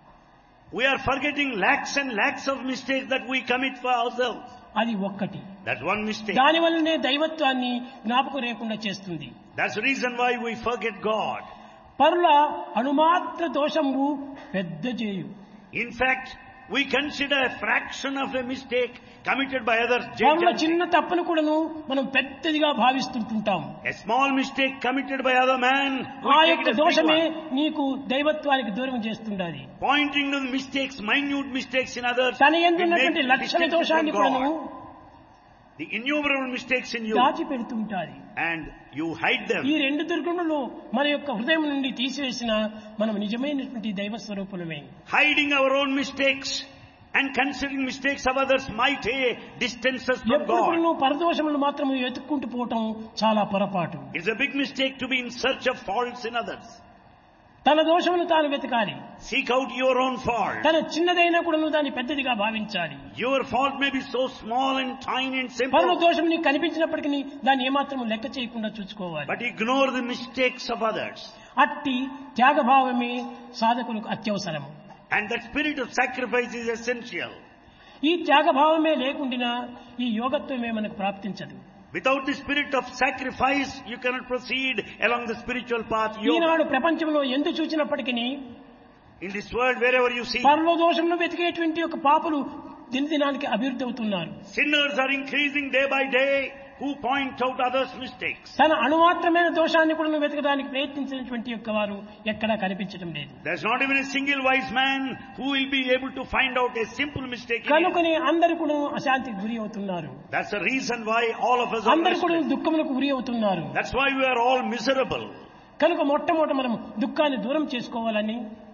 Speaker 2: we are forgetting lakhs and lakhs of mistakes that we commit for ourselves.
Speaker 1: అది ఒక్కటి.
Speaker 2: That's one mistake.
Speaker 1: దాని వల్లనే దైవత్వాన్ని జ్ఞాపకం లేకుండా చేస్తుంది.
Speaker 2: That's the reason why we forget God.
Speaker 1: పరుల అణుమాత్ర దోషము పెద్ద చేయు.
Speaker 2: In fact, we consider a fraction of a mistake committed by others.
Speaker 1: పరుల చిన్న తప్పును కూడాను మనం పెద్దదిగా భావిస్తుంటాం.
Speaker 2: A small mistake committed by other man, we
Speaker 1: ఆ
Speaker 2: take
Speaker 1: యొక్క
Speaker 2: it as big
Speaker 1: దోషమే
Speaker 2: one.
Speaker 1: నీకు దైవత్వానికి దూరం చేస్తుండాలి.
Speaker 2: Pointing to the mistakes, minute mistakes in others,
Speaker 1: తన
Speaker 2: we
Speaker 1: ఎందున్నటువంటి
Speaker 2: make
Speaker 1: లక్షణ
Speaker 2: distances
Speaker 1: దోషాన్ని
Speaker 2: from
Speaker 1: కూడాను
Speaker 2: God. The innumerable mistakes in you,
Speaker 1: దాచిపెడుతుంటారు.
Speaker 2: and you hide
Speaker 1: ఈ
Speaker 2: them.
Speaker 1: రెండు దుర్గుణులు మన యొక్క హృదయం నుండి తీసివేసిన మనం నిజమైనటువంటి దైవ స్వరూపులమే.
Speaker 2: Hiding our own mistakes and considering mistakes of others might eh, distance us from
Speaker 1: ఎప్పుడు
Speaker 2: God.
Speaker 1: కూడాను పరదోషములు మాత్రం ఎత్తుక్కుంటూ పోవటం చాలా పొరపాటు.
Speaker 2: It's a big mistake to be in search of faults in others.
Speaker 1: తన దోషమును తాను వెతకాలి.
Speaker 2: Seek out your own fault.
Speaker 1: తన చిన్నదైనా కూడా దాన్ని పెద్దదిగా భావించాలి.
Speaker 2: Your fault may be so small and tiny and
Speaker 1: పరుల
Speaker 2: simple,
Speaker 1: దోషం నీకు కనిపించినప్పటికీ దాన్ని ఏమాత్రం లెక్క చేయకుండా చూసుకోవాలి.
Speaker 2: but ignore the mistakes of others.
Speaker 1: అట్టి త్యాగభావమే సాధకులకు అత్యవసరము.
Speaker 2: And that spirit of sacrifice is essential.
Speaker 1: ఈ త్యాగభావమే లేకుండా ఈ యోగత్వమే మనకు ప్రాప్తించదు.
Speaker 2: Without the spirit of sacrifice, you cannot proceed along the spiritual path.
Speaker 1: Eenadu
Speaker 2: Yoga.
Speaker 1: ప్రపంచంలో ఎందు చూచినప్పటికీ
Speaker 2: In this world, wherever you see,
Speaker 1: పరలో దోషంలో వెతికేటువంటి ఒక పాపులు దినదినానికి అభివృద్ధి అవుతున్నారు.
Speaker 2: sinners are increasing day by day who point out others' mistakes.
Speaker 1: తన అణుమాత్రమైన దోషాన్ని కూడా వెతకడానికి ప్రయత్నించినటువంటి యొక్క వారు ఎక్కడా కనిపించడం లేదు.
Speaker 2: There's not even a single wise man who will be able to find out a simple mistake in it.
Speaker 1: కనుకనే అందరు కూడా అశాంతికి గురి అవుతున్నారు.
Speaker 2: That's the reason why all of us are
Speaker 1: అందరు కూడా
Speaker 2: restless.
Speaker 1: దుఃఖములకు గురి అవుతున్నారు.
Speaker 2: That's why we are all miserable.
Speaker 1: కనుక మొట్టమొదట మనం దుఃఖాన్ని దూరం చేసుకోవాలని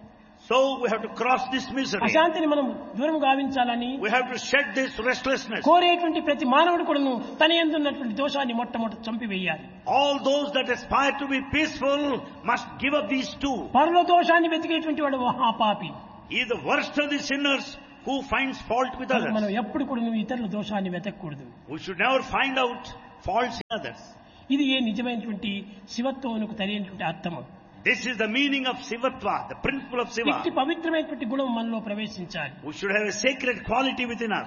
Speaker 2: So we have to cross this misery.
Speaker 1: అశాంతిని మనం దూరం గావించాలని
Speaker 2: We have to shed this restlessness.
Speaker 1: కోరేటువంటి ప్రతి మానవుడు కూడాను తన యందు ఉన్నటువంటి దోషాన్ని మొట్టమొదట చంపివేయాలి.
Speaker 2: All those that aspire to be peaceful must give up these two.
Speaker 1: పరుల దోషాన్ని వెతికేటువంటి వాడు మహాపాపి.
Speaker 2: He is the worst of the sinners who finds fault with
Speaker 1: మనం
Speaker 2: others.
Speaker 1: ఎప్పుడు కూడా ఇతరుల దోషాన్ని వెతకూడదు.
Speaker 2: We should never find out faults in others.
Speaker 1: ఇది ఏ నిజమైనటువంటి శివత్వమునకు తెలియనటువంటి అర్థము.
Speaker 2: This is the meaning of Sivatva, the principle of Siva.
Speaker 1: ఇట్టి పవిత్రమైనటువంటి గుణం మనలో ప్రవేశించాలి.
Speaker 2: We should have a sacred quality within us.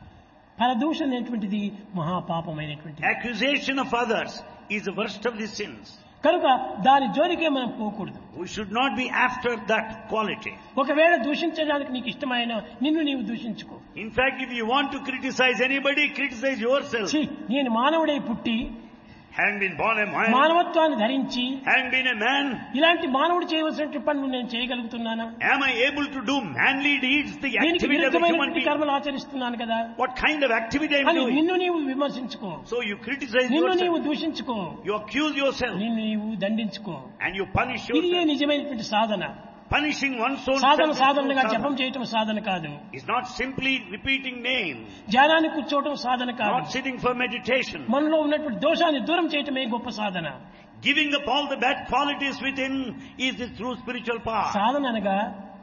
Speaker 1: పరదూషణ అనేటువంటిది మహాపాపమైనటువంటిది.
Speaker 2: Accusation of others is the worst of the sins.
Speaker 1: కనుక దాని జోలికే మనం పోకూడదు.
Speaker 2: We should not be after that quality.
Speaker 1: ఒకవేళ దూషించడానికి నీకు ఇష్టమైన నిన్ను నీవు దూషించుకో.
Speaker 2: In fact, if you want to criticize anybody, criticize yourself.
Speaker 1: ఛీ, నేను మానవుడై పుట్టి
Speaker 2: Having been born a man,
Speaker 1: మానవత్వాన్ని ధరించి
Speaker 2: having been a man,
Speaker 1: ఇలాంటి మానవుడు చేయవలసిన పనులు నేను చేయగలుగుతున్నానా?
Speaker 2: am I able to do manly deeds, the
Speaker 1: దీనికి
Speaker 2: activity of a human
Speaker 1: విరుద్ధమైనటువంటి
Speaker 2: being?
Speaker 1: కర్మలు ఆచరిస్తున్నాను కదా
Speaker 2: What kind of activity I am
Speaker 1: అని
Speaker 2: doing?
Speaker 1: నిన్ను నీవు విమర్శించుకో,
Speaker 2: So you criticize
Speaker 1: నిన్ను నీవు
Speaker 2: yourself,
Speaker 1: దూషించుకో,
Speaker 2: you accuse yourself,
Speaker 1: నిన్ను నీవు దండించుకో.
Speaker 2: and you punish
Speaker 1: ఇది ఏ
Speaker 2: yourself.
Speaker 1: నిజమైనటువంటి సాధన.
Speaker 2: Punishing one's own
Speaker 1: Sadhana
Speaker 2: self is
Speaker 1: సాధనగా
Speaker 2: not
Speaker 1: జపం
Speaker 2: sadhana.
Speaker 1: చేయటం సాధన కాదు.
Speaker 2: It's not simply repeating names,
Speaker 1: ధ్యానాన్ని కూర్చోవటం సాధన కాదు.
Speaker 2: not sitting for meditation.
Speaker 1: మనలో ఉన్నటువంటి దోషాన్ని దూరం చేయటమే గొప్ప సాధన.
Speaker 2: Giving up all the bad qualities within is the true spiritual path.
Speaker 1: సాధన అనగా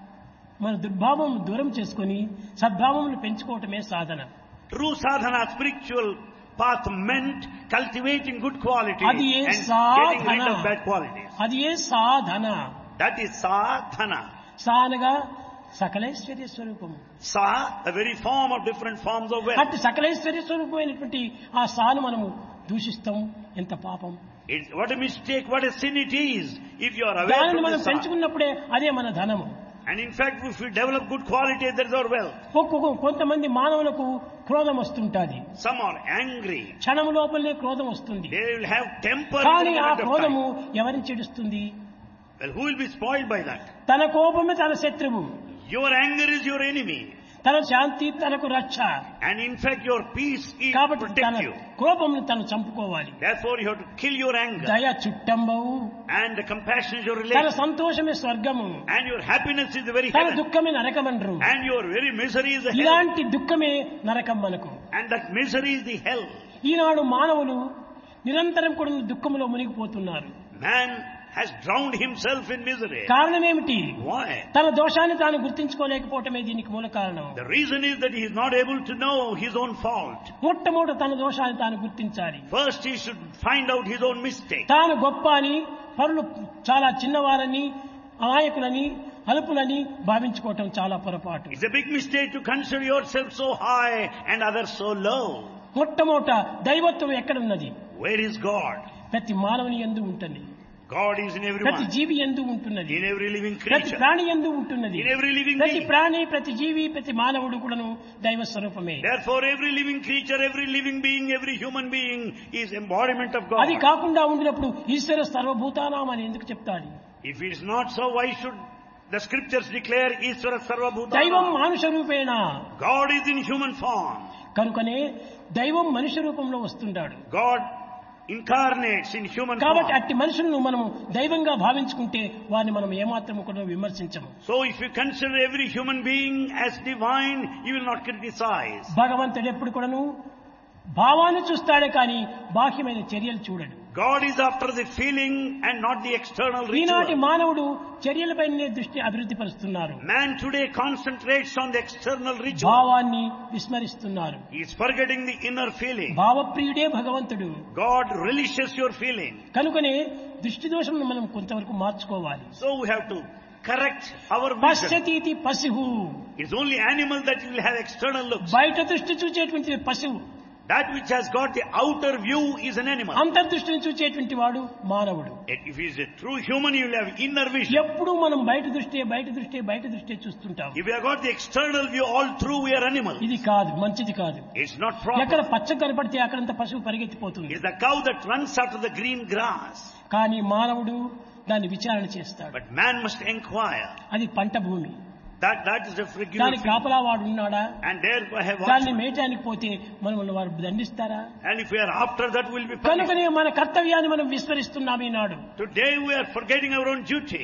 Speaker 1: మన దుర్భావం దూరం చేసుకొని సద్భావమును పెంచుకోవటమే సాధన.
Speaker 2: True sadhana, spiritual path meant cultivating good qualities
Speaker 1: అది ఏ
Speaker 2: and getting rid of
Speaker 1: Sadhana.
Speaker 2: bad qualities.
Speaker 1: అది ఏ సాధన.
Speaker 2: That is sadhana.
Speaker 1: సా అనగా సకలైశ్వర్య స్వరూపము.
Speaker 2: Sa, a very form of different forms of wealth.
Speaker 1: అట్టి సకలైశ్వర్య స్వరూపమైనటువంటి ఆ సాను మనము దూషిస్తాం. ఎంత పాపం.
Speaker 2: It's, what a mistake, what a sin it is if you are aware
Speaker 1: దానిని
Speaker 2: of
Speaker 1: మనం
Speaker 2: the sa.
Speaker 1: పెంచుకున్నప్పుడే అదే మన ధనము.
Speaker 2: And in fact, if we develop good quality, that is our wealth.
Speaker 1: ఒక్కొక్క కొంతమంది మానవులకు క్రోధం వస్తుంటాది.
Speaker 2: Some are angry.
Speaker 1: క్షణం లోపలనే క్రోధం వస్తుంది.
Speaker 2: They will have temper.
Speaker 1: కానీ
Speaker 2: in the
Speaker 1: ఆ
Speaker 2: moment of
Speaker 1: క్రోధము
Speaker 2: time.
Speaker 1: ఎవరిని చెడుస్తుంది?
Speaker 2: Well, who will be spoiled by that?
Speaker 1: తన కోపమే తన శత్రువు,
Speaker 2: Your anger is your enemy.
Speaker 1: తన శాంతి తనకు రక్ష.
Speaker 2: And in fact, your peace is
Speaker 1: కాబట్టి
Speaker 2: protect
Speaker 1: తన
Speaker 2: you.
Speaker 1: కోపమును తను చంపుకోవాలి.
Speaker 2: Therefore, you have to kill your anger.
Speaker 1: దయ చుట్టంబవు,
Speaker 2: And the compassion is your
Speaker 1: తన
Speaker 2: relation.
Speaker 1: సంతోషమే స్వర్గము,
Speaker 2: And your happiness is the very
Speaker 1: తన
Speaker 2: heaven.
Speaker 1: దుఃఖమే నరకమండ్రు.
Speaker 2: And your very misery is the hell.
Speaker 1: ఇలాంటి దుఃఖమే నరకం మనకు.
Speaker 2: And that misery is the hell.
Speaker 1: ఈనాడు మానవులు నిరంతరం కూడా దుఃఖములో మునిగిపోతున్నారు.
Speaker 2: Man has drowned himself in misery.
Speaker 1: కారణం ఏమిటి?
Speaker 2: Why?
Speaker 1: తన దోషాన్ని తాను గుర్తించుకోలేకపోవటమే దీనికి మూల కారణం.
Speaker 2: The reason is that he is not able to know his own fault.
Speaker 1: మొట్టమొదట తన దోషాన్ని తాను గుర్తించాలి.
Speaker 2: First, he should find out his own mistake.
Speaker 1: తాను గొప్ప అని, పరులు చాలా చిన్నవారని, అమాయకులని, అల్పులని భావించుకోవటం చాలా పొరపాటు.
Speaker 2: It's a big mistake to consider yourself so high and others so low.
Speaker 1: మొట్టమొదట దైవత్వం ఎక్కడున్నది?
Speaker 2: Where is God?
Speaker 1: ప్రతి మానవుని యందు ఉంటుంది.
Speaker 2: God is in
Speaker 1: ప్రతి
Speaker 2: everyone.
Speaker 1: జీవి యందు ఉంటున్నది.
Speaker 2: In every living
Speaker 1: ప్రతి
Speaker 2: creature.
Speaker 1: ప్రాణి యందు ఉంటున్నది.
Speaker 2: In every living
Speaker 1: ప్రతి
Speaker 2: being.
Speaker 1: ప్రాణి, ప్రతి జీవి, ప్రతి మానవుడు కూడాను దైవ స్వరూపమే.
Speaker 2: Therefore, every living creature, every living being, every human being is embodiment of God.
Speaker 1: అది కాకుండా ఉండినప్పుడు ఈశ్వర సర్వభూతానాం అని ఎందుకు చెప్తాడు?
Speaker 2: If it is not so, why should the scriptures declare Ishvara Sarva
Speaker 1: దైవం
Speaker 2: Bhutana?
Speaker 1: మానుష రూపేణ.
Speaker 2: God is in human form.
Speaker 1: కనుకనే దైవం మనుష్య రూపంలో వస్తుంటాడు.
Speaker 2: God incarnates in human
Speaker 1: కాబట్టి
Speaker 2: form.
Speaker 1: అట్టి మనుషులను మనము దైవంగా భావించుకుంటే వారిని మనం ఏమాత్రం కూడా విమర్శించము.
Speaker 2: So if you consider every human being as divine, you will not criticize.
Speaker 1: భగవంతుడు ఎప్పుడు కూడాను భావాన్ని చూస్తాడే కానీ బాహ్యమైన చర్యలు చూడడు.
Speaker 2: God is after the feeling and not the external
Speaker 1: ఈనాటి
Speaker 2: ritual.
Speaker 1: మానవుడు చర్యలపైనే దృష్టి అభివృద్ధి పరుస్తున్నారు.
Speaker 2: Man today concentrates on the external ritual.
Speaker 1: భావాన్ని విస్మరిస్తున్నారు.
Speaker 2: He is forgetting the inner feeling.
Speaker 1: భావప్రియుడే భగవంతుడు.
Speaker 2: God relishes your feeling.
Speaker 1: కనుకనే దృష్టి దోషం మనం కొంతవరకు మార్చుకోవాలి.
Speaker 2: So we have to correct our vision.
Speaker 1: పశ్యతీతి పశువు.
Speaker 2: It's only animal that will have external looks.
Speaker 1: బయట దృష్టి చూచేటువంటి పశువు,
Speaker 2: That which has got the outer view is an animal.
Speaker 1: అంతర్దృష్టిని చూచేటువంటి వాడు మానవుడు.
Speaker 2: If he is a true human, he will have inner vision.
Speaker 1: ఎప్పుడు మనం బయట దృష్టి బయట దృష్టి బయట దృష్టి చూస్తుంటాం.
Speaker 2: If we have got the external view all through, we are animals.
Speaker 1: ఇది కాదు, మంచిది కాదు.
Speaker 2: It's not
Speaker 1: ఎక్కడ
Speaker 2: proper.
Speaker 1: పచ్చ కనపడితే అక్కడంత పశువు పరిగెత్తిపోతుంది.
Speaker 2: It's the cow that runs after the green grass.
Speaker 1: కానీ మానవుడు దాన్ని విచారణ చేస్తాడు.
Speaker 2: But man must inquire.
Speaker 1: అది పంట భూమి.
Speaker 2: That that is a regular
Speaker 1: దానికి
Speaker 2: field.
Speaker 1: కాపలా వాడు ఉన్నాడా?
Speaker 2: And therefore have
Speaker 1: దాన్ని
Speaker 2: watchmen.
Speaker 1: మేయటానికి పోతే మనం వారు దండిస్తారా?
Speaker 2: And if we are after that, we'll be punished.
Speaker 1: కనుకనే మన కర్తవ్యాన్ని మనం విస్మరిస్తున్నాం ఈనాడు.
Speaker 2: Today we are forgetting our own duty.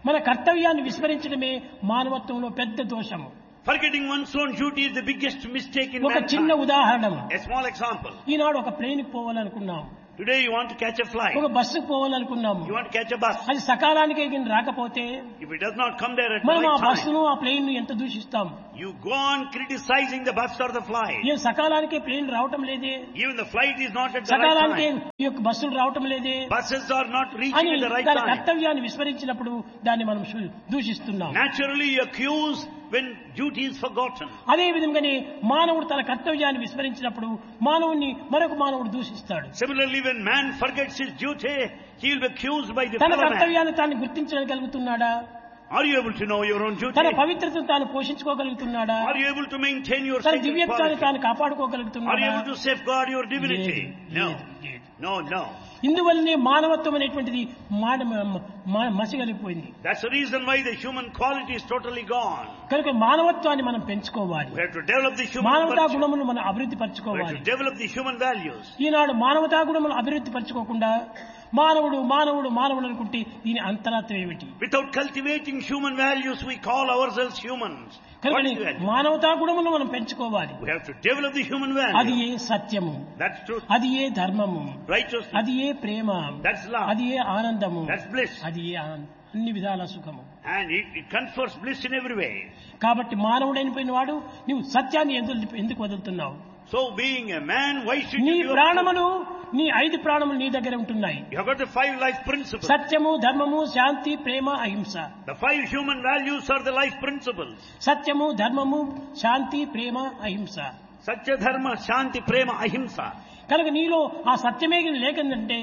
Speaker 1: మన కర్తవ్యాన్ని విస్మరించడమే మానవత్వంలో పెద్ద దోషము.
Speaker 2: Forgetting one's own duty is the biggest mistake in
Speaker 1: ఒక చిన్న
Speaker 2: mankind.
Speaker 1: ఉదాహరణ.
Speaker 2: A small example.
Speaker 1: ఈనాడు ఒక ప్లేన్కి పోవాలనుకున్నాం,
Speaker 2: Today you want to catch a flight.
Speaker 1: ఒక బస్సుకు పోవాలనుకున్నాము.
Speaker 2: You want to catch a bus.
Speaker 1: అది సకాలానికి రాకపోతే
Speaker 2: If it does not come there at the
Speaker 1: మనం ఆ
Speaker 2: right time,
Speaker 1: బస్సును ఆ ప్లేన్ ఎంత దూషిస్తాం.
Speaker 2: you go on criticizing the bus or the flight.
Speaker 1: ఏం సకాలానికి ప్లేన్ రావటం లేదే,
Speaker 2: Even the flight is not at the right
Speaker 1: సకాలానికి
Speaker 2: time.
Speaker 1: ఈ యొక్క బస్సులు రావటం లేదే
Speaker 2: Buses are not
Speaker 1: అని
Speaker 2: reaching at the right
Speaker 1: దాని
Speaker 2: time.
Speaker 1: కర్తవ్యాన్ని విస్మరించినప్పుడు దాన్ని మనం సు- దూషిస్తున్నాం.
Speaker 2: Naturally you accuse when duty is forgotten.
Speaker 1: అదే విధంగానే మానవుడు తన కర్తవ్యాన్ని విస్మరించినప్పుడు మానవుని మరొక మానవుడు దూషిస్తాడు.
Speaker 2: Similarly, when man forgets his duty, he will be accused by the
Speaker 1: తన
Speaker 2: fellow man.
Speaker 1: కర్తవ్యాన్ని తాను గుర్తించగలుగుతున్నాడా?
Speaker 2: Are you able to know your own duty?
Speaker 1: తన పవిత్రతను తాను పోషించుకోగలుగుతున్నాడా?
Speaker 2: Are you able to maintain your
Speaker 1: తన
Speaker 2: sacred
Speaker 1: దివ్యత్వాన్ని
Speaker 2: quality?
Speaker 1: తాను
Speaker 2: Are you
Speaker 1: కాపాడుకోగలుగుతున్నాడా?
Speaker 2: able to safeguard your divinity?
Speaker 1: లేదు,
Speaker 2: No.
Speaker 1: లేదు, లేదు.
Speaker 2: No, no.
Speaker 1: ఇందువల్లనే మానవత్వం అనేటువంటిది మాన మ- మసిగలిపోయింది.
Speaker 2: That's the reason why the human quality is totally gone.
Speaker 1: కనుక మానవత్వాన్ని మనం పెంచుకోవాలి.
Speaker 2: We have to develop the human
Speaker 1: మానవతా
Speaker 2: virtue.
Speaker 1: గుణమును మనం అభివృద్ధి
Speaker 2: We have
Speaker 1: పరచుకోవాలి.
Speaker 2: to develop the human values.
Speaker 1: ఈనాడు మానవతా గుణములు అభివృద్ధి పరచుకోకుండా మానవుడు మానవుడు మానవుడు అనుకుంటే దీని అంతరాత్మ ఏమిటి?
Speaker 2: Without cultivating human values, we call ourselves humans. What
Speaker 1: కనుక
Speaker 2: is value?
Speaker 1: మానవతా గుణమును మనం పెంచుకోవాలి.
Speaker 2: We have to develop the human
Speaker 1: అది
Speaker 2: value.
Speaker 1: ఏ సత్యము,
Speaker 2: That's truth.
Speaker 1: అది ఏ ధర్మము,
Speaker 2: Righteousness.
Speaker 1: అది ఏ ప్రేమ,
Speaker 2: That's love.
Speaker 1: అది ఏ ఆనందము,
Speaker 2: That's bliss.
Speaker 1: అది ఏ ఆనందం, అన్ని విధాల సుఖము.
Speaker 2: And it, it confers bliss in every way.
Speaker 1: కాబట్టి మానవుడైన వాడు నువ్వు సత్యాన్ని ఎందుకు ఎందుకు వదులుతున్నావు?
Speaker 2: So being a man, why should
Speaker 1: నీ
Speaker 2: you give up?
Speaker 1: ప్రాణములు నీ ఐదు ప్రాణములు నీ దగ్గర ఉంటున్నాయి.
Speaker 2: You have got the five life principles.
Speaker 1: సత్యము, ధర్మము, శాంతి, ప్రేమ, అహింస.
Speaker 2: The five human values are the life principles.
Speaker 1: సత్యము, ధర్మము, శాంతి, ప్రేమ, అహింస.
Speaker 2: Satya, Dharma, Shanti, Prema, Ahimsa.
Speaker 1: కనుక నీలో ఆ సత్యమే లేకుందంటే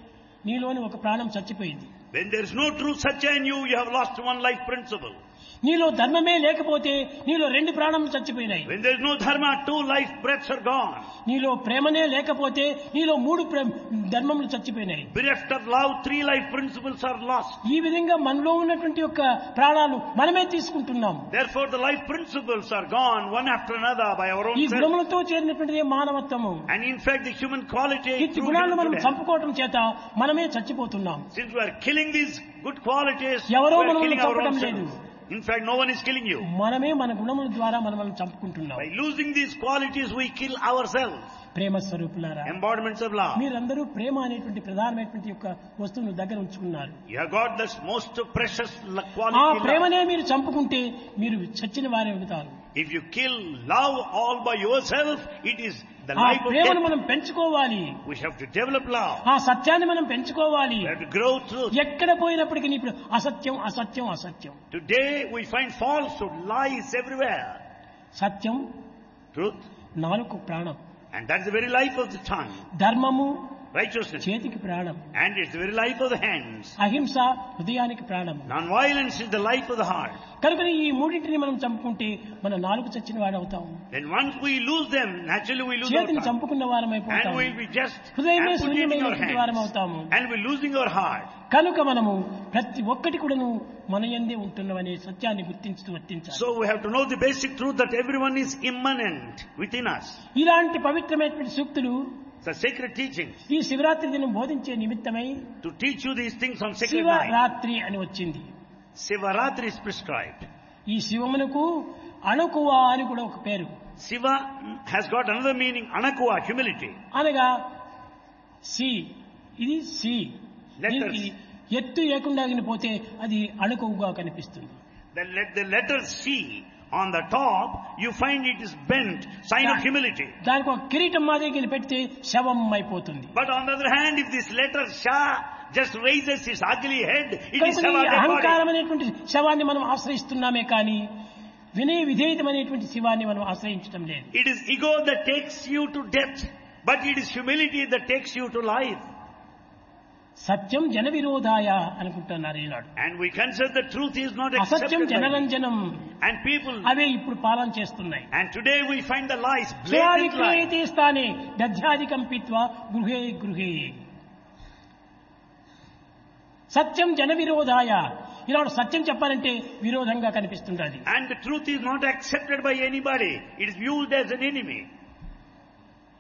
Speaker 1: నీలోని ఒక ప్రాణం చచ్చిపోయింది.
Speaker 2: When there is no true Satya in you, you have lost one life principle.
Speaker 1: నీలో ధర్మమే లేకపోతే నీలో రెండు ప్రాణములు చచ్చిపోయినాయి.
Speaker 2: When there is no Dharma, two life breaths are gone.
Speaker 1: నీలో ప్రేమనే లేకపోతే నీలో మూడు ప్రే- ధర్మములు చచ్చిపోయినాయి.
Speaker 2: Bereft of love, three life principles are lost.
Speaker 1: ఈ విధంగా మనలో ఉన్నటువంటి యొక్క ప్రాణాలు మనమే తీసుకుంటున్నాం.
Speaker 2: Therefore, the life principles are gone one after another by our own
Speaker 1: ఈ
Speaker 2: self.
Speaker 1: గుణములతో చేరినటువంటిదే మానవత్వము.
Speaker 2: And in fact, the human quality,
Speaker 1: ఈ
Speaker 2: through
Speaker 1: గుణాలను
Speaker 2: human
Speaker 1: మనం
Speaker 2: today,
Speaker 1: చంపుకోవటం చేత మనమే చచ్చిపోతున్నాం.
Speaker 2: since we are killing these good qualities, we
Speaker 1: ఎవరో
Speaker 2: are
Speaker 1: మనల్ని
Speaker 2: killing our own
Speaker 1: చంపడం లేదు.
Speaker 2: selves. In fact, no one is killing you.
Speaker 1: మనమే మన గుణముల ద్వారా మనం మనం చంపుకుంటున్నాం.
Speaker 2: By losing these qualities, we kill ourselves.
Speaker 1: ప్రేమ స్వరూపులారా,
Speaker 2: Embodiments of love.
Speaker 1: మీరందరూ ప్రేమ అనేటువంటి ప్రధానమైనటువంటి యొక్క వస్తువును దగ్గర ఉంచుకున్నారు.
Speaker 2: You have got this most precious l-
Speaker 1: ఆ
Speaker 2: quality love.
Speaker 1: ప్రేమనే మీరు చంపుకుంటే మీరు చచ్చిన వారే అవుతారు.
Speaker 2: If you kill love all by yourself, it is the
Speaker 1: ఆ
Speaker 2: life of
Speaker 1: ప్రేమను
Speaker 2: death.
Speaker 1: మనం పెంచుకోవాలి.
Speaker 2: We have to develop love.
Speaker 1: ఆ సత్యాన్ని మనం పెంచుకోవాలి.
Speaker 2: We have to grow truth.
Speaker 1: ఎక్కడ పోయినప్పటికీ ఇప్పుడు అసత్యం అసత్యం అసత్యం.
Speaker 2: Today we find falsehood, lies everywhere.
Speaker 1: Satyam
Speaker 2: Truth,
Speaker 1: నాలుగు ప్రాణం,
Speaker 2: and that's the very life of the tongue.
Speaker 1: ధర్మము
Speaker 2: Righteousness,
Speaker 1: చేతికి ప్రాణం,
Speaker 2: and it's the very life of the hands.
Speaker 1: అహింస హృదయానికి ప్రాణం.
Speaker 2: Non-violence is the life of the heart.
Speaker 1: కనుక ఈ మూడింటిని మనం చంపుకుంటే మన నాలుగు చచ్చిన వాడు అవుతాం.
Speaker 2: Then once we lose them, naturally we lose our
Speaker 1: చేతిని
Speaker 2: tongue.
Speaker 1: చంపుకున్న వారం
Speaker 2: And
Speaker 1: అయిపోతాం.
Speaker 2: we'll be just
Speaker 1: హృదయమే
Speaker 2: amputating our
Speaker 1: శూన్యమైనటువంటి వారం
Speaker 2: hands.
Speaker 1: అవుతాము.
Speaker 2: And we're losing our heart.
Speaker 1: కనుక మనము ప్రతి ఒక్కటి కూడాను మన యందే ఉంటున్నవనే సత్యాన్ని గుర్తించుతూ వర్తించాలి.
Speaker 2: So we have to know the basic truth that everyone is immanent within us.
Speaker 1: ఇలాంటి పవిత్రమైనటువంటి సూక్తులు
Speaker 2: It's a sacred teaching
Speaker 1: ఈ శివరాత్రి దినం బోధించే నిమిత్తమై
Speaker 2: to teach you these things on sacred night.
Speaker 1: Shivaratri అని వచ్చింది.
Speaker 2: Sivaratri is prescribed.
Speaker 1: ఈ శివమునకు అణుకువ అని కూడా ఒక పేరు.
Speaker 2: Siva has got another meaning, anakuva, humility.
Speaker 1: అనగా సి ఇది సి
Speaker 2: Letters.
Speaker 1: దీనికి ఎత్తు లేకుండా పోతే అది అణుకువగా కనిపిస్తుంది.
Speaker 2: The, let, the letter C on the top, you find it is bent, sign of humility.
Speaker 1: దానికి ఒక కిరీటం మాదిరి పెడితే శవం అయిపోతుంది.
Speaker 2: But on the other hand, if this letter Sha just raises its ugly head, it is
Speaker 1: కనుక
Speaker 2: Shiva
Speaker 1: ఈ
Speaker 2: dead body.
Speaker 1: అహంకారం అనేటువంటి శవాన్ని మనం ఆశ్రయిస్తున్నామే కానీ వినయ విధేయతమైనటువంటి శివాన్ని మనం ఆశ్రయించడం లేదు.
Speaker 2: It is ego that takes you to death, but it is humility that takes you to life.
Speaker 1: సత్యం జన విరోధాయ అనుకుంటున్నారు ఈనాడు.
Speaker 2: And we consider the truth is not
Speaker 1: అసత్యం
Speaker 2: accepted by
Speaker 1: జనరంజనం,
Speaker 2: and people.
Speaker 1: అవే ఇప్పుడు పాలన చేస్తున్నాయి.
Speaker 2: And today we find the lies, blatant lies.
Speaker 1: విక్రయతే స్థానే దధ్యాధికం పీత్వా గృహే గృహే. సత్యం జన విరోధాయ, ఈనాడు సత్యం చెప్పాలంటే విరోధంగా కనిపిస్తుండాలి.
Speaker 2: And the truth is not accepted by anybody. It is viewed as an enemy.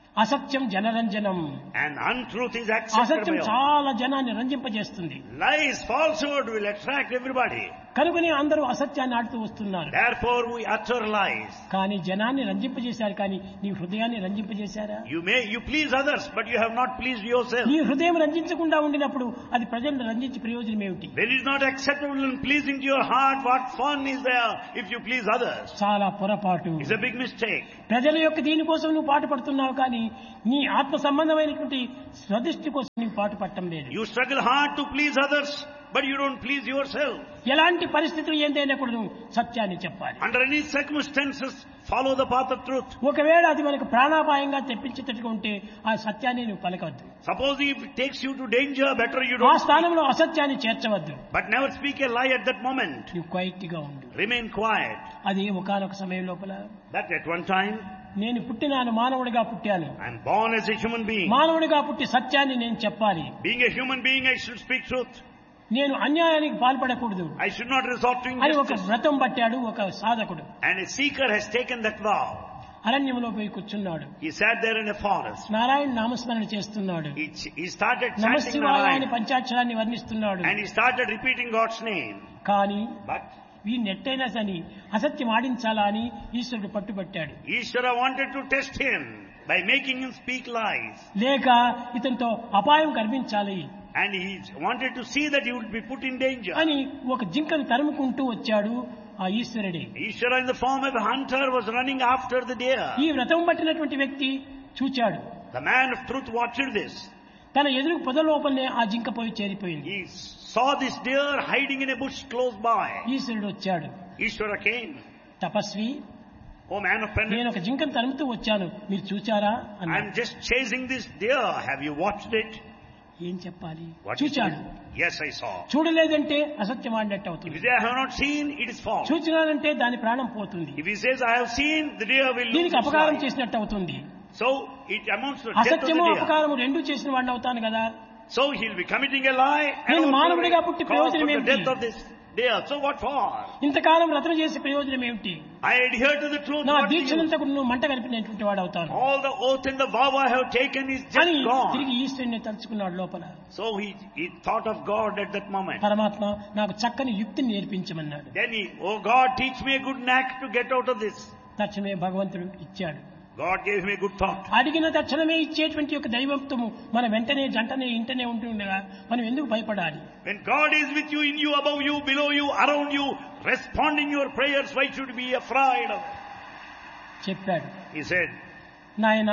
Speaker 1: అసత్యం జనరంజనం.
Speaker 2: And untruth is accepted
Speaker 1: అసత్యం
Speaker 2: by all.
Speaker 1: చాలా జనాన్ని రంజింపజేస్తుంది.
Speaker 2: Lies, falsehood will attract everybody.
Speaker 1: కనుకనే అందరూ అసత్యాన్ని ఆడుతూ వస్తున్నారు.
Speaker 2: Therefore we utter lies.
Speaker 1: కానీ జనాన్ని రంజింపజేశారు, కానీ నీ హృదయాన్ని రంజింపజేశారా?
Speaker 2: You may, you please others, but you have not pleased yourself.
Speaker 1: నీ హృదయం రంజించకుండా ఉండినప్పుడు అది ప్రజలను రంజించి ప్రయోజనం ఏమిటి?
Speaker 2: When it is not acceptable and pleasing to your heart, what fun is there if you please others?
Speaker 1: చాలా పొరపాటు.
Speaker 2: It's a big mistake.
Speaker 1: ప్రజల యొక్క దీనికోసం నువ్వు పాటు పడుతున్నావు, కానీ నీ ఆత్మ సంబంధమైనటువంటి స్వదృష్టి కోసం నీవు పాటు పడటం లేదు.
Speaker 2: You struggle hard to please others, but you don't please yourself.
Speaker 1: ఎలాంటి పరిస్థితులు ఏందైనా కూడా నువ్వు సత్యాన్ని చెప్పాలి.
Speaker 2: Under any circumstances, follow the path of truth.
Speaker 1: ఒకవేళ అది మనకు ప్రాణాపాయంగా తెప్పించేటట్టుగా ఉంటే ఆ సత్యాన్ని నువ్వు పలకవద్దు.
Speaker 2: Suppose if it takes you to danger, better you
Speaker 1: ఆ
Speaker 2: don't speak.
Speaker 1: స్థానంలో అసత్యాన్ని చేర్చవద్దు.
Speaker 2: But never speak a lie at that moment.
Speaker 1: నువ్వు క్వైట్ గా ఉండు.
Speaker 2: Remain quiet.
Speaker 1: అది ఒకానొక సమయం లోపల
Speaker 2: That at one time,
Speaker 1: నేను పుట్టినాను, మానవుడిగా పుట్టాను.
Speaker 2: I am born as a human being.
Speaker 1: మానవుడిగా పుట్టి సత్యాన్ని నేను చెప్పాలి.
Speaker 2: Being a human being, I should speak truth.
Speaker 1: నేను అన్యాయానికి పాల్పడకూడదు
Speaker 2: I should not resort to
Speaker 1: అని ఒక
Speaker 2: injustice.
Speaker 1: వ్రతం పట్టాడు ఒక సాధకుడు.
Speaker 2: And a seeker has taken that vow.
Speaker 1: అరణ్యంలో పోయి కూర్చున్నాడు.
Speaker 2: He sat there in a forest.
Speaker 1: Narayana నామస్మరణ చేస్తున్నాడు.
Speaker 2: He, he started chanting
Speaker 1: నమశివాయ అని
Speaker 2: Narayana.
Speaker 1: పంచాక్షరాన్ని వర్ణిస్తున్నాడు.
Speaker 2: And he started repeating God's name.
Speaker 1: కానీ
Speaker 2: But
Speaker 1: వీడిని ఎట్టయినా సని అసత్యం ఆడించాలా అని ఈశ్వరుడు పట్టుబట్టాడు.
Speaker 2: Ishvara wanted to test him by making him speak lies.
Speaker 1: లేక ఇతనితో అపాయం కనిపించాలి
Speaker 2: And he wanted to see that he would be put in danger.
Speaker 1: అని ఒక జింకను తరుముకుంటూ వచ్చాడు ఆ ఈశ్వరుడే.
Speaker 2: Ishvara in the form of a hunter was running after the deer.
Speaker 1: ఈ వ్రతం పట్టినటువంటి వ్యక్తి చూచాడు.
Speaker 2: The man of truth watched this.
Speaker 1: తన ఎదురు పొద లోపలనే ఆ జింక పోయి చేరిపోయింది.
Speaker 2: He saw this deer hiding in a bush close by.
Speaker 1: ఈశ్వరుడు వచ్చాడు.
Speaker 2: Ishvara came.
Speaker 1: Tapasvi,
Speaker 2: Oh man of
Speaker 1: నేను
Speaker 2: penance,
Speaker 1: ఒక జింకను తరుముతూ వచ్చాను, మీరు చూచారా అన్నాడు.
Speaker 2: I'm just chasing this deer. Have you watched it?
Speaker 1: ఏం చెప్పాలి?
Speaker 2: What is
Speaker 1: చూచాడు.
Speaker 2: it? Yes, I saw.
Speaker 1: చూడలేదంటే అసత్యం ఆడినట్టు
Speaker 2: If
Speaker 1: అవుతుంది.
Speaker 2: he says, I have not seen, it is false.
Speaker 1: చూచినానంటే దాని ప్రాణం పోతుంది.
Speaker 2: If he says, I have seen, the deer will lose
Speaker 1: దీనికి
Speaker 2: its
Speaker 1: అపకారం
Speaker 2: life.
Speaker 1: చేసినట్టు అవుతుంది.
Speaker 2: So it amounts to death of the
Speaker 1: అసత్యము
Speaker 2: deer.
Speaker 1: అపకారము రెండు చేసిన వాడిని అవుతాను కదా.
Speaker 2: So he'll be committing a lie and
Speaker 1: నేను
Speaker 2: also
Speaker 1: మానవుడిగా పుట్టి
Speaker 2: cause for
Speaker 1: ప్రయోజనం
Speaker 2: the
Speaker 1: ఏమిటి?
Speaker 2: death of this deer. So what for?
Speaker 1: ఇంతకాలం రచన చేసే ప్రయోజనం ఏమిటి?
Speaker 2: I adhere to the truth.
Speaker 1: నా
Speaker 2: What do you-
Speaker 1: దీక్షనంతా కూడా నువ్వు మంట కలిపినటువంటి వాడు అవుతాను
Speaker 2: All the oath and the vow I have taken is just
Speaker 1: అని
Speaker 2: gone.
Speaker 1: తిరిగి ఈశ్వరుని తలుచుకున్నాడు లోపల.
Speaker 2: So he, he thought of God at that moment.
Speaker 1: పరమాత్మ నాకు చక్కని యుక్తిని నేర్పించమన్నాడు.
Speaker 2: Then he, oh God, teach me a good knack to get out of this.
Speaker 1: తక్షణమే భగవంతుడు ఇచ్చాడు.
Speaker 2: God gave him a good thought.
Speaker 1: అడిగిన తక్షణమే ఇచ్చేటువంటి ఒక దైవత్వము మన వెంటనే జంటనే ఇంటనే ఉంటుండగా మనం ఎందుకు భయపడాలి?
Speaker 2: When God is with you, in you, above you, below you, around you, responding your prayers, why should you be afraid of?
Speaker 1: చెప్పాడు.
Speaker 2: He said,
Speaker 1: నాయన,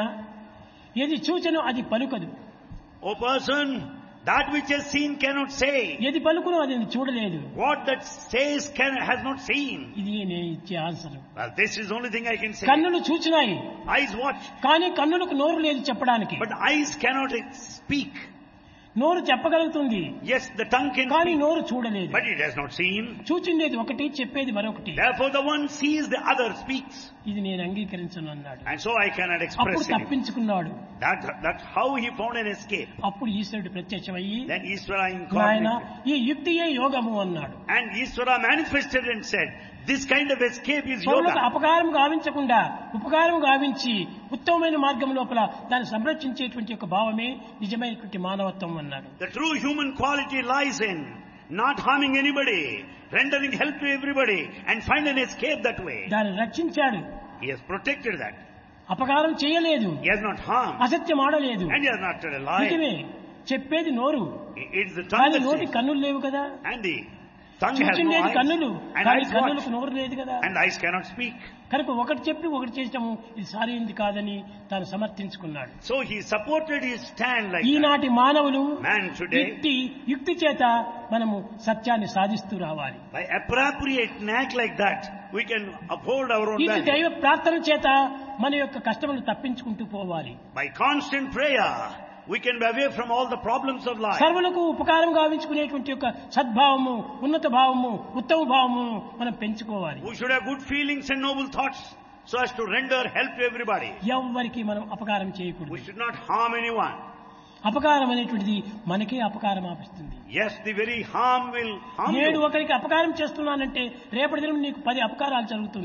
Speaker 1: ఏది చూచెనో అది పలుకదు,
Speaker 2: O person, that which has seen cannot say.
Speaker 1: ఏది పలుకునో అది చూడలేదు.
Speaker 2: What that says can, has not seen.
Speaker 1: ఇది నేను ఇచ్చే answer.
Speaker 2: Well, this is the only thing I can say.
Speaker 1: కన్నులు చూచినాయి,
Speaker 2: Eyes watch,
Speaker 1: కానీ కన్నులకు నోరు లేదు చెప్పడానికి.
Speaker 2: but eyes cannot speak.
Speaker 1: నోరు చెప్పగలుగుతుంది,
Speaker 2: Yes, the tongue can
Speaker 1: కానీ
Speaker 2: speak,
Speaker 1: నోరు చూడలేదు.
Speaker 2: but it has not seen.
Speaker 1: చూచిండేది ఒకటి, చెప్పేది మరొకటి.
Speaker 2: Therefore, the one sees, the other speaks.
Speaker 1: ఇది నేను అంగీకరించను అన్నాడు.
Speaker 2: And so I cannot
Speaker 1: అప్పుడు
Speaker 2: express it.
Speaker 1: తప్పించుకున్నాడు.
Speaker 2: That, that's how he found an escape.
Speaker 1: అప్పుడు ఈశ్వరుడు ప్రత్యక్షమయ్యి,
Speaker 2: Then Ishvara
Speaker 1: నాయన
Speaker 2: incarnated.
Speaker 1: ఈ యుక్తియే యోగము అన్నాడు.
Speaker 2: And Ishvara manifested and said, this kind of escape is
Speaker 1: పరులకు
Speaker 2: yoga.
Speaker 1: అపకారం గావించకుండా ఉపకారం గావించి ఉత్తమమైన మార్గం లోపల దాన్ని సంరక్షించేటువంటి ఒక భావమే నిజమైనటువంటి మానవత్వం అన్నాడు.
Speaker 2: The true human quality lies in not harming anybody, rendering help to everybody, and find an escape that way.
Speaker 1: దాన్ని రక్షించాడు.
Speaker 2: He has protected that.
Speaker 1: అపకారం చేయలేదు,
Speaker 2: He has not harmed,
Speaker 1: అసత్యం ఆడలేదు.
Speaker 2: and he has not told a lie.
Speaker 1: నిజమే, చెప్పేది నోరు,
Speaker 2: It's the tongue
Speaker 1: కానీ
Speaker 2: that
Speaker 1: నోటి
Speaker 2: says,
Speaker 1: కన్నులు లేవు కదా.
Speaker 2: and the tongue has no
Speaker 1: చూచిండేది
Speaker 2: eyes,
Speaker 1: కన్నులు,
Speaker 2: and
Speaker 1: కానీ
Speaker 2: eyes
Speaker 1: కన్నులకు
Speaker 2: watch,
Speaker 1: నోరు లేదు కదా.
Speaker 2: and eyes cannot speak.
Speaker 1: కనుక ఒకటి చెప్పి ఒకటి చేయటము ఇది సరైనది కాదని తాను సమర్థించుకున్నాడు.
Speaker 2: So he supported his stand like that.
Speaker 1: ఈనాటి మానవులు
Speaker 2: Man today,
Speaker 1: యుక్తి యుక్తి చేత మనము సత్యాన్ని సాధిస్తూ రావాలి.
Speaker 2: by appropriate knack like that, we can uphold our own
Speaker 1: ఇది
Speaker 2: value.
Speaker 1: దైవ ప్రార్థన చేత మన యొక్క కష్టములు తప్పించుకుంటూ పోవాలి.
Speaker 2: By constant prayer, we can be away from all the problems of life.
Speaker 1: సర్వులకు ఉపకారం గావించుకునేటువంటి యొక్క సద్భావము, ఉన్నత భావము, ఉత్తమ భావము మనం పెంచుకోవాలి.
Speaker 2: We should have good feelings and noble thoughts so as to render help to everybody.
Speaker 1: ఎవ్వరికి మనం అపకారం
Speaker 2: We
Speaker 1: చేయకూడదు.
Speaker 2: should not harm anyone.
Speaker 1: అపకారం అనేటువంటిది మనకే అపకారం ఆపిస్తుంది.
Speaker 2: Yes, the very harm will harm
Speaker 1: నేడు
Speaker 2: you.
Speaker 1: ఒకరికి అపకారం చేస్తున్నానంటే రేపటి దినం నీకు పది అపకారాలు జరుగుతుంది.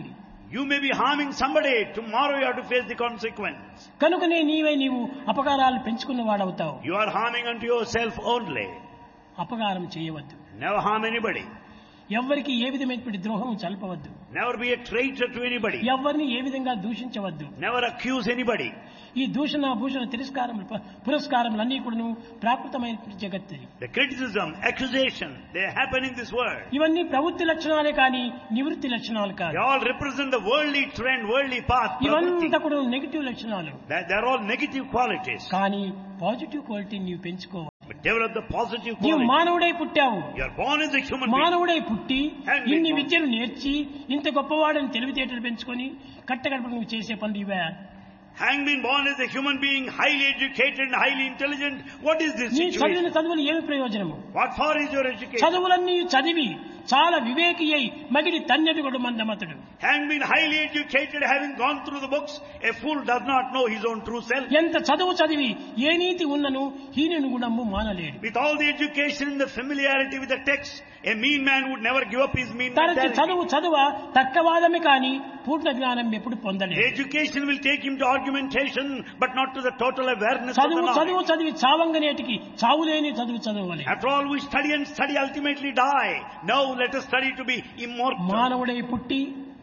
Speaker 2: You may be harming somebody. Tomorrow you have to face the consequence.
Speaker 1: కనుకనే నీవే నీవు అపకారాలు పెంచుకున్న వాడవుతావు.
Speaker 2: You are harming unto yourself only.
Speaker 1: అపకారం చేయవద్దు.
Speaker 2: Never harm anybody.
Speaker 1: ఎవ్వరికి ఏ విధమైనటువంటి ద్రోహం చల్పవద్దు.
Speaker 2: Never be a traitor to anybody.
Speaker 1: ఎవరిని ఏ విధంగా దూషించవద్దు.
Speaker 2: Never accuse anybody.
Speaker 1: ఈ దూషణ భూషణ తిరస్కారములు పురస్కారములన్నీ కూడాను ప్రాకృతమైన జగత్తు.
Speaker 2: The criticism, accusation, they happen in this world.
Speaker 1: ఇవన్నీ ప్రవృత్తి లక్షణాలే కానీ నివృత్తి లక్షణాలు కాదు.
Speaker 2: They all represent the worldly trend, worldly path.
Speaker 1: ఇవంతా కూడా నెగటివ్ లక్షణాలు.
Speaker 2: They are all negative qualities.
Speaker 1: కానీ పాజిటివ్ క్వాలిటీ నీవు పెంచుకోవాలి.
Speaker 2: But develop the positive
Speaker 1: నీవు
Speaker 2: quality.
Speaker 1: మానవుడై పుట్టావు.
Speaker 2: You are born as a human being.
Speaker 1: మానవుడై పుట్టి
Speaker 2: And
Speaker 1: ఇన్ని
Speaker 2: we-
Speaker 1: విద్యలు నేర్చి ఇంత గొప్పవాడని తెలివితేటలు పెంచుకొని కట్టగడప నువ్వు చేసే పనులు ఇవే.
Speaker 2: Having been born as a human being, highly educated and highly intelligent, what is this
Speaker 1: నీ చదివిన
Speaker 2: situation?
Speaker 1: చదువులు ఏమి ప్రయోజనము?
Speaker 2: What for is your education?
Speaker 1: చదువులన్నీ చదివి చాలా వివేకి అయి మగిడి తన్నెడు కూడా మందమతుడు.
Speaker 2: Having been highly educated, having gone through the books, a fool does not know his own true self.
Speaker 1: ఎంత చదువు చదివి ఏ నీతి ఉన్నను హీనుని గుణము మానలేడు.
Speaker 2: With all the education and the familiarity with the text, a mean man would never give up his mean
Speaker 1: తనకి
Speaker 2: mentality.
Speaker 1: చదువు చదువ తర్కవాదమే కానీ పూర్ణ జ్ఞానం ఎప్పుడు
Speaker 2: The
Speaker 1: పొందలేదు.
Speaker 2: education will take him to argumentation, but not to the total awareness of the
Speaker 1: చదువు చదువు
Speaker 2: knowledge.
Speaker 1: చదివి చావంగనేటికి చావులేని చదువు చదవాలి.
Speaker 2: After all, we study and study, ultimately die. Now let us study to be immortal.
Speaker 1: మానవుడై పుట్టి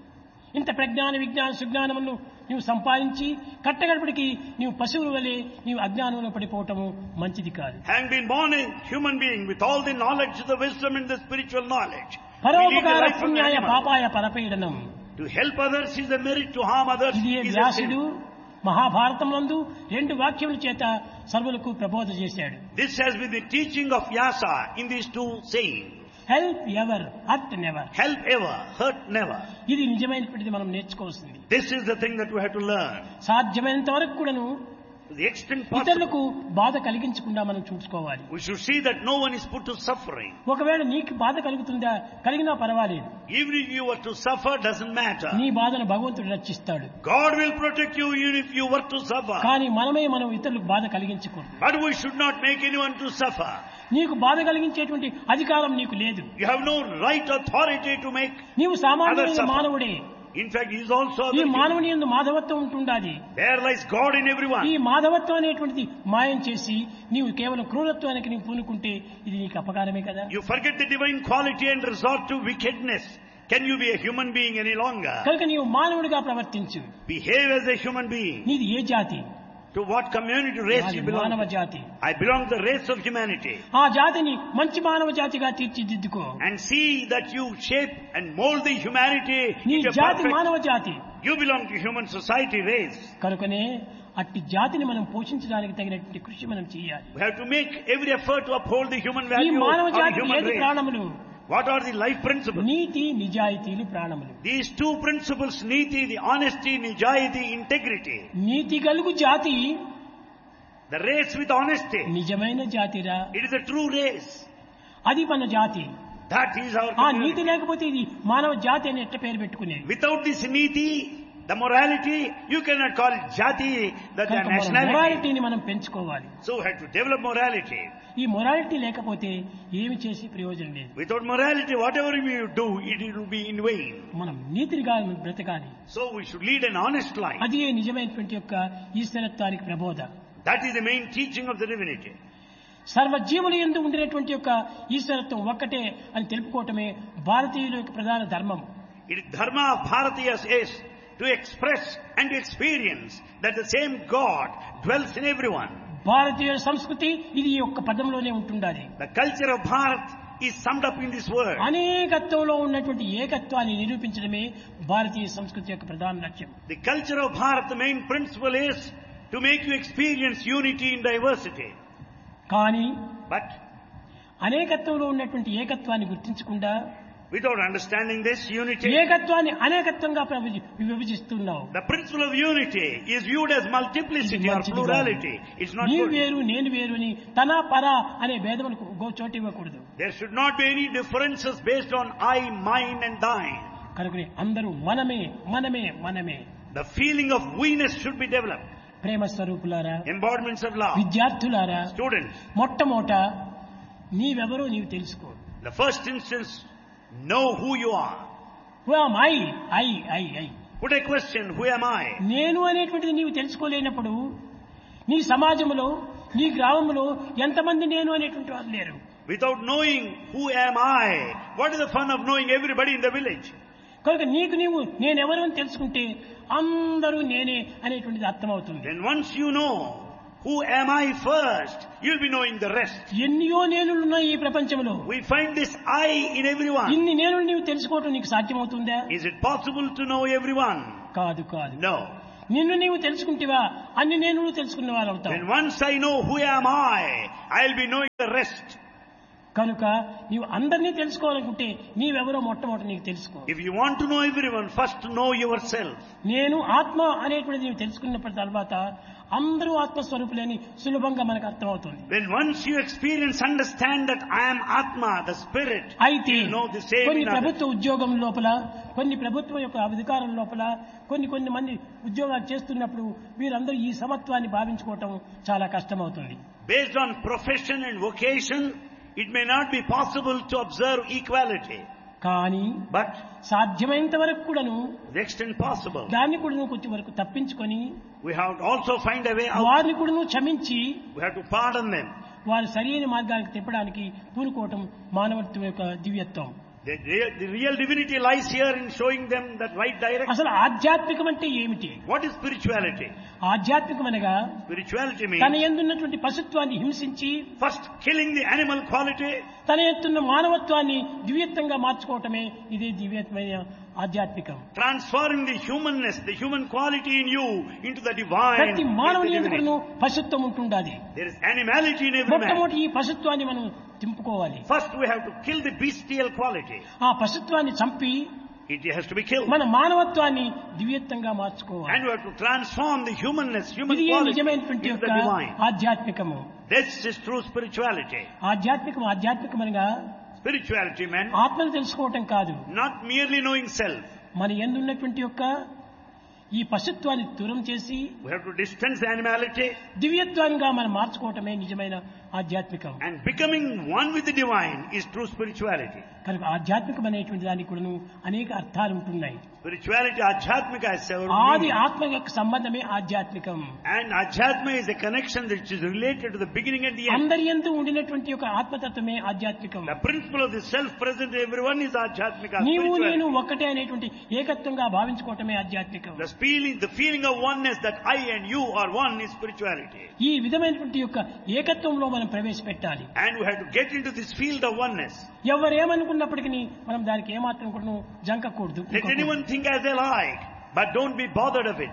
Speaker 1: ఇంత ప్రజ్ఞాన విజ్ఞాన సుజ్ఞానములను నీవు సంపాదించి కట్టగడపడికి నీవు పశువుల వలె నీవు అజ్ఞానంలో పడిపోవటము మంచిది కాదు.
Speaker 2: Having been born a human being with all the knowledge, the wisdom and the spiritual knowledge, we lead the
Speaker 1: పరోపకార
Speaker 2: life of an
Speaker 1: పుణ్యాయ
Speaker 2: animal.
Speaker 1: పాపాయ పరపీడనం.
Speaker 2: To help others is a merit, to harm others
Speaker 1: ఇది
Speaker 2: is a
Speaker 1: వ్యాసుడు
Speaker 2: sin.
Speaker 1: మహాభారతములందు రెండు వాక్యముల చేత సర్వులకు ప్రబోధ చేశాడు.
Speaker 2: This has been the teaching of Vyasa in these two sayings.
Speaker 1: Help ever hurt never.
Speaker 2: Help ever, hurt never.
Speaker 1: ఇది నిజమైనటువంటిది మనం నేర్చుకోవాల్సింది.
Speaker 2: This is the thing that we have to learn.
Speaker 1: సాధ్యమైనంత వరకు కూడాను
Speaker 2: To the extent possible,
Speaker 1: ఇతరులకు బాధ కలిగించకుండా మనం చూసుకోవాలి.
Speaker 2: we should see that no one is put to suffering.
Speaker 1: ఒకవేళ నీకు బాధ కలుగుతుందా కలిగినా పర్వాలేదు.
Speaker 2: Even if you were to suffer, doesn't matter.
Speaker 1: నీ బాధను భగవంతుడు రక్షిస్తాడు.
Speaker 2: God will protect you even if you were to suffer.
Speaker 1: కానీ మనమే మనం ఇతరులకు బాధ కలిగించకూడదు.
Speaker 2: But we should not make anyone to suffer.
Speaker 1: నీకు బాధ కలిగించేటువంటి అధికారం నీకు లేదు.
Speaker 2: You have no right authority to make.
Speaker 1: నీవు సామాన్యమైన
Speaker 2: Others suffer.
Speaker 1: మానవుడే.
Speaker 2: In fact, he is also
Speaker 1: ఈ
Speaker 2: other
Speaker 1: మానవుని యందు మాధవత్వం ఉంటుండాలి.
Speaker 2: human. There lies God in
Speaker 1: ఈ
Speaker 2: everyone.
Speaker 1: మాధవత్వం అనేటువంటిది మాయం చేసి నీవు కేవలం క్రూరత్వానికి నీవు పూనుకుంటే ఇది నీకు అపకారమే కదా.
Speaker 2: You forget the divine quality and resort to wickedness. Can you be a human being any longer?
Speaker 1: కనుక నీవు మానవుడిగా ప్రవర్తించు.
Speaker 2: Behave as a human being.
Speaker 1: నీది ఏ జాతి?
Speaker 2: To what community race
Speaker 1: నాది
Speaker 2: you belong
Speaker 1: మానవ
Speaker 2: to?
Speaker 1: జాతి.
Speaker 2: I belong to the race of humanity.
Speaker 1: ఆ జాతిని మంచి మానవ జాతిగా తీర్చిదిద్దుకో.
Speaker 2: And see that you shape and mold the humanity
Speaker 1: నీ
Speaker 2: into a
Speaker 1: జాతి
Speaker 2: perfect.
Speaker 1: మానవ జాతి.
Speaker 2: You belong to human society race.
Speaker 1: కనుకనే అట్టి జాతిని మనం పోషించడానికి తగినటువంటి కృషి మనం చేయాలి.
Speaker 2: We have to make every effort to uphold the human
Speaker 1: ఈ
Speaker 2: value
Speaker 1: మానవ
Speaker 2: of the
Speaker 1: జాతికి
Speaker 2: human
Speaker 1: ఏది
Speaker 2: race.
Speaker 1: ప్రాణములు?
Speaker 2: What are the life principles?
Speaker 1: నీతి నిజాయితీలు ప్రాణములు.
Speaker 2: These two principles, niti, the honesty, nijayati, integrity.
Speaker 1: నీతి గలుగు జాతి
Speaker 2: The race with honesty.
Speaker 1: నిజమైన జాతిరా.
Speaker 2: It is a true race.
Speaker 1: అది మన జాతి.
Speaker 2: That is our
Speaker 1: ఆ నీతి
Speaker 2: community.
Speaker 1: లేకపోతే ఇది మానవ జాతి అని ఎట్ట పేరు పెట్టుకునేది.
Speaker 2: Without this niti, the morality, you cannot call it jati, that the nationality.
Speaker 1: మొరాలిటీని మనం పెంచుకోవాలి.
Speaker 2: So we have to develop morality.
Speaker 1: ఈ మొరాలిటీ లేకపోతే ఏమి చేసి ప్రయోజనం లేదు.
Speaker 2: Without morality, whatever you do, it will be in vain.
Speaker 1: మనం నీతిగా బ్రతకాలి.
Speaker 2: So we should lead an honest life.
Speaker 1: అది నిజమైనటువంటి యొక్క ఈశ్వరత్వానికి ప్రబోధ.
Speaker 2: That is the main teaching of the divinity.
Speaker 1: సర్వజీవుల యందు ఉండినటువంటి యొక్క ఈశ్వరత్వం ఒక్కటే అని తెలుపుకోవటమే భారతీయుల యొక్క ప్రధాన ధర్మం.
Speaker 2: It is dharma of Bharatiyas is to express and to experience that the same God dwells in everyone.
Speaker 1: భారతీయ సంస్కృతి ఇది ఈ ఒక్క పదంలోనే ఉంటుండాలి.
Speaker 2: The culture of Bharat is summed up in this word.
Speaker 1: అనేకత్వంలో ఉన్నటువంటి ఏకత్వాన్ని నిరూపించడమే భారతీయ సంస్కృతి యొక్క ప్రధాన లక్ష్యం.
Speaker 2: The culture of Bharat, the main principle is to make you experience unity in diversity.
Speaker 1: కానీ
Speaker 2: But
Speaker 1: అనేకత్వంలో ఉన్నటువంటి ఏకత్వాన్ని గుర్తించకుండా
Speaker 2: without understanding this unity,
Speaker 1: ఏకత్వాన్ని అనేకత్వంగా Pravi- విభజిస్తున్నావు.
Speaker 2: the principle of unity is viewed as multiplicity or
Speaker 1: మంచిది కాదు.
Speaker 2: plurality. It's not
Speaker 1: నీవు
Speaker 2: good.
Speaker 1: వేరు నేను వేరు అని తన పర అనే భేదములకు గో చోటు ఇవ్వకూడదు.
Speaker 2: There should not be any differences based on I, mine and thine.
Speaker 1: కనుకనే అందరూ మనమే మనమే మనమే.
Speaker 2: The feeling of we-ness should be developed.
Speaker 1: ప్రేమ స్వరూపులారా,
Speaker 2: Embodiments of love.
Speaker 1: విద్యార్థులారా,
Speaker 2: Students,
Speaker 1: మొట్టమొదట నీవెవరో నీవు తెలుసుకో.
Speaker 2: the first instance, know who you are.
Speaker 1: I I I I
Speaker 2: Put a question, who am I?
Speaker 1: నేను అనేటువంటిది నీవు తెలుసుకోలేనప్పుడు నీ సమాజంలో నీ గ్రామంలో ఎంతమంది నేను అనేటువంటి వారు లేరు.
Speaker 2: Without knowing who am I, what is the fun of knowing everybody in the village?
Speaker 1: కనుక నీకు నీవు నేనెవరు అని తెలుసుకుంటే అందరూ నేనే అనేటువంటిది అర్థమవుతుంది.
Speaker 2: Then once you know who am I first, you'll be knowing the rest.
Speaker 1: ఎన్నో నేనులున్నాయి ఈ ప్రపంచంలో.
Speaker 2: We find this I in everyone.
Speaker 1: ఇన్ని నేను నీవు తెలుసుకోవటం నీకు సాధ్యమవుతుందా?
Speaker 2: Is it possible to know everyone?
Speaker 1: కాదు కాదు.
Speaker 2: No.
Speaker 1: నిన్ను నీవు తెలుసుకుంటేవా అన్ని నేను తెలుసుకున్న వారు అవుతావు.
Speaker 2: When once I know who am I, I'll be knowing the rest.
Speaker 1: కనుక నీవు అందరినీ తెలుసుకోవాలనుకుంటే నీవెవరో మొట్టమొదటి నీకు తెలుసుకో.
Speaker 2: If you want to know everyone, first know yourself.
Speaker 1: నేను ఆత్మ అనేటువంటిది నీవు తెలుసుకున్నప్పటి తర్వాత అందరూ ఆత్మస్వరూపులని సులభంగా మనకు అర్థమవుతుంది.
Speaker 2: When once you experience, understand that I am Atma, the spirit,
Speaker 1: అయితే
Speaker 2: you know the same
Speaker 1: కొన్ని
Speaker 2: in others.
Speaker 1: ప్రభుత్వ ఉద్యోగం లోపల కొన్ని ప్రభుత్వం యొక్క అధికారం లోపల కొన్ని కొన్ని మంది ఉద్యోగాలు చేస్తున్నప్పుడు వీరందరూ ఈ సమత్వాన్ని భావించుకోవటం చాలా కష్టమవుతుంది.
Speaker 2: Based on profession and vocation, it may not be possible to observe equality.
Speaker 1: కానీ
Speaker 2: But
Speaker 1: సాధ్యమైనంత వరకు కూడాను
Speaker 2: to the extent possible,
Speaker 1: దాన్ని కూడా నువ్వు కొంచెం వరకు తప్పించుకొని
Speaker 2: we have to also find a way out.
Speaker 1: వారిని కూడా నువ్వు క్షమించి
Speaker 2: We have to pardon them.
Speaker 1: వారు సరైన మార్గానికి తిప్పడానికి పూనుకోవటం మానవత్వం యొక్క దివ్యత్వం.
Speaker 2: The real, the real divinity lies here in showing them that right direction.
Speaker 1: అసలు ఆధ్యాత్మికం అంటే ఏమిటి?
Speaker 2: What is spirituality?
Speaker 1: ఆధ్యాత్మికం అనగా
Speaker 2: Spirituality
Speaker 1: తన
Speaker 2: means
Speaker 1: యందున్నటువంటి పశుత్వాన్ని హింసించి
Speaker 2: first killing the animal quality,
Speaker 1: తన ఎత్తున్న మానవత్వాన్ని దివ్యత్వంగా మార్చుకోవటమే ఇదే దివ్యత్వమైన ఆధ్యాత్మికం.
Speaker 2: transforming the humanness, the human quality in you into the divine.
Speaker 1: ప్రతి మానవుని
Speaker 2: into
Speaker 1: ఎందుకు
Speaker 2: divinity.
Speaker 1: పశుత్వం ఉంటుండాలి.
Speaker 2: There is animality in every man.
Speaker 1: మొట్టమొదటి ఈ పశుత్వాన్ని మనం తింపుకోవాలి.
Speaker 2: First we have to kill the bestial quality.
Speaker 1: ఆ పశుత్వాన్ని చంపి
Speaker 2: It has to be killed.
Speaker 1: మన మానవత్వాన్ని దివ్యత్వంగా
Speaker 2: And
Speaker 1: మార్చుకోవాలి.
Speaker 2: we have to transform the humanness, human
Speaker 1: ఇది
Speaker 2: quality
Speaker 1: నిజమైనటువంటి
Speaker 2: into the
Speaker 1: యొక్క
Speaker 2: divine.
Speaker 1: ఆధ్యాత్మికము.
Speaker 2: This is true spirituality.
Speaker 1: ఆధ్యాత్మికం ఆధ్యాత్మికం అనగా
Speaker 2: Spirituality meant
Speaker 1: ఆత్మను తెలుసుకోవటం కాదు,
Speaker 2: not merely knowing self.
Speaker 1: మన యందున్నటువంటి యొక్క ఈ పశుత్వాన్ని దూరం చేసి
Speaker 2: We have to distance the animality
Speaker 1: దివ్యత్వంగా మనం మార్చుకోవటమే నిజమైన ఆధ్యాత్మికం.
Speaker 2: and becoming one with the divine is true spirituality.
Speaker 1: కనుక ఆధ్యాత్మికం అనేటువంటి దానికి కూడాను అనేక అర్థాలు ఉంటున్నాయి.
Speaker 2: Spirituality, Adhyatmika has several
Speaker 1: ఆది
Speaker 2: meanings.
Speaker 1: ఆత్మ యొక్క సంబంధమే ఆధ్యాత్మికం.
Speaker 2: And Adhyatma is a connection which is related to the beginning and the end.
Speaker 1: అందరి యందు ఉండినటువంటి యొక్క ఆత్మతత్వమే ఆధ్యాత్మికం.
Speaker 2: The principle of the self present in everyone is Adhyatmika,
Speaker 1: నీవు నేను
Speaker 2: spirituality.
Speaker 1: ఒక్కటే అనేటువంటి ఏకత్వంగా భావించుకోవటమే ఆధ్యాత్మికం.
Speaker 2: The feeling, the feeling of oneness that I and you are one is spirituality.
Speaker 1: ఈ విధమైనటువంటి యొక్క ఏకత్వంలో మనం ప్రవేశపెట్టాలి.
Speaker 2: And we have to get into this field of oneness.
Speaker 1: ఎవరేమనుకున్నప్పటికీ మనం దానికి ఏమాత్రం కూడా జంకకూడదు.
Speaker 2: Let anyone think as they like, but don't be bothered of it.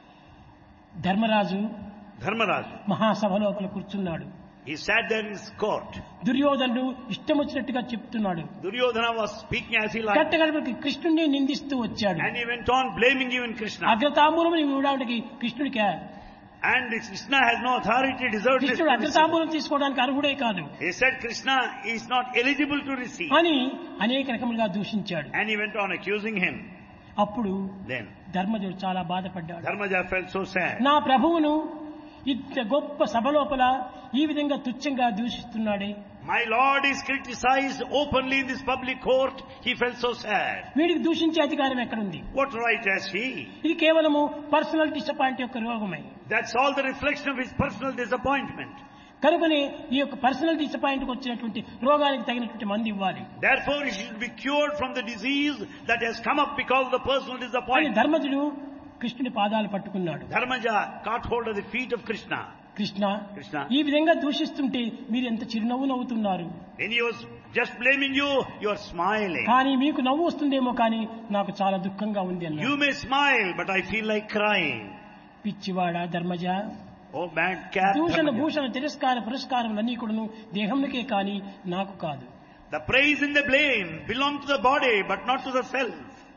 Speaker 1: Dharmaraju
Speaker 2: Dharmaraj,
Speaker 1: మహాసభ లోపల కూర్చున్నాడు.
Speaker 2: he sat there in his court.
Speaker 1: దుర్యోధనుడు ఇష్టం వచ్చినట్టుగా చెప్తున్నాడు.
Speaker 2: Duryodhana was speaking as he liked.
Speaker 1: కట్టగడపడికి కృష్ణుడిని నిందిస్తూ వచ్చాడు.
Speaker 2: And he went on blaming even Krishna.
Speaker 1: అగ్రతాంబూలం ఇవ్వడానికి కృష్ణుడికి
Speaker 2: And Krishna has no authority, deservedness to
Speaker 1: కృష్ణుడు
Speaker 2: receive.
Speaker 1: అగ్రతాంబూలం తీసుకోవడానికి అర్హుడే కాదు
Speaker 2: He said Krishna is not eligible to receive.
Speaker 1: అని అనేక రకములుగా దూషించాడు.
Speaker 2: And he went on accusing him.
Speaker 1: అప్పుడు
Speaker 2: Then
Speaker 1: ధర్మజుడు చాలా బాధపడ్డాడు.
Speaker 2: Dharmaja felt so sad.
Speaker 1: నా ప్రభువును ఇంత గొప్ప సభ లోపల ఈ విధంగా తుచ్చంగా దూషిస్తున్నాడే,
Speaker 2: My Lord is criticized openly in this public court. He felt so sad.
Speaker 1: వీడికి దూషించే అధికారం ఎక్కడుంది?
Speaker 2: What right has he?
Speaker 1: ఇది కేవలము పర్సనల్ డిసప్పాయింట్ యొక్క రోగమే.
Speaker 2: That's all the reflection of his personal disappointment.
Speaker 1: కనుకనే ఈ యొక్క పర్సనల్ డిసప్పాయింట్ వచ్చినటువంటి రోగానికి తగినటువంటి మందు ఇవ్వాలి.
Speaker 2: Therefore, he should be cured from the disease that has come up because of the personal
Speaker 1: అని
Speaker 2: disappointment.
Speaker 1: ధర్మజుడు కృష్ణుని పాదాలు పట్టుకున్నాడు.
Speaker 2: Dharmaja caught hold of the feet of Krishna.
Speaker 1: Krishna,
Speaker 2: Krishna.
Speaker 1: ఈ విధంగా దూషిస్తుంటే మీరు ఎంత చిరునవ్వు నవ్వుతున్నారు.
Speaker 2: When he was just blaming you, you are smiling.
Speaker 1: కానీ మీకు నవ్వు వస్తుందేమో కానీ నాకు చాలా దుఃఖంగా ఉంది
Speaker 2: You
Speaker 1: అన్నాడు.
Speaker 2: may smile, but I feel like crying.
Speaker 1: పిచ్చివాడా Dharmaja,
Speaker 2: Oh, bad cat.
Speaker 1: దూషణ
Speaker 2: Dharmaja.
Speaker 1: భూషణ తిరస్కార పురస్కారములన్నీ కూడాను దేహంకే కానీ నాకు కాదు.
Speaker 2: The praise and the blame belong to the body, but not to the self.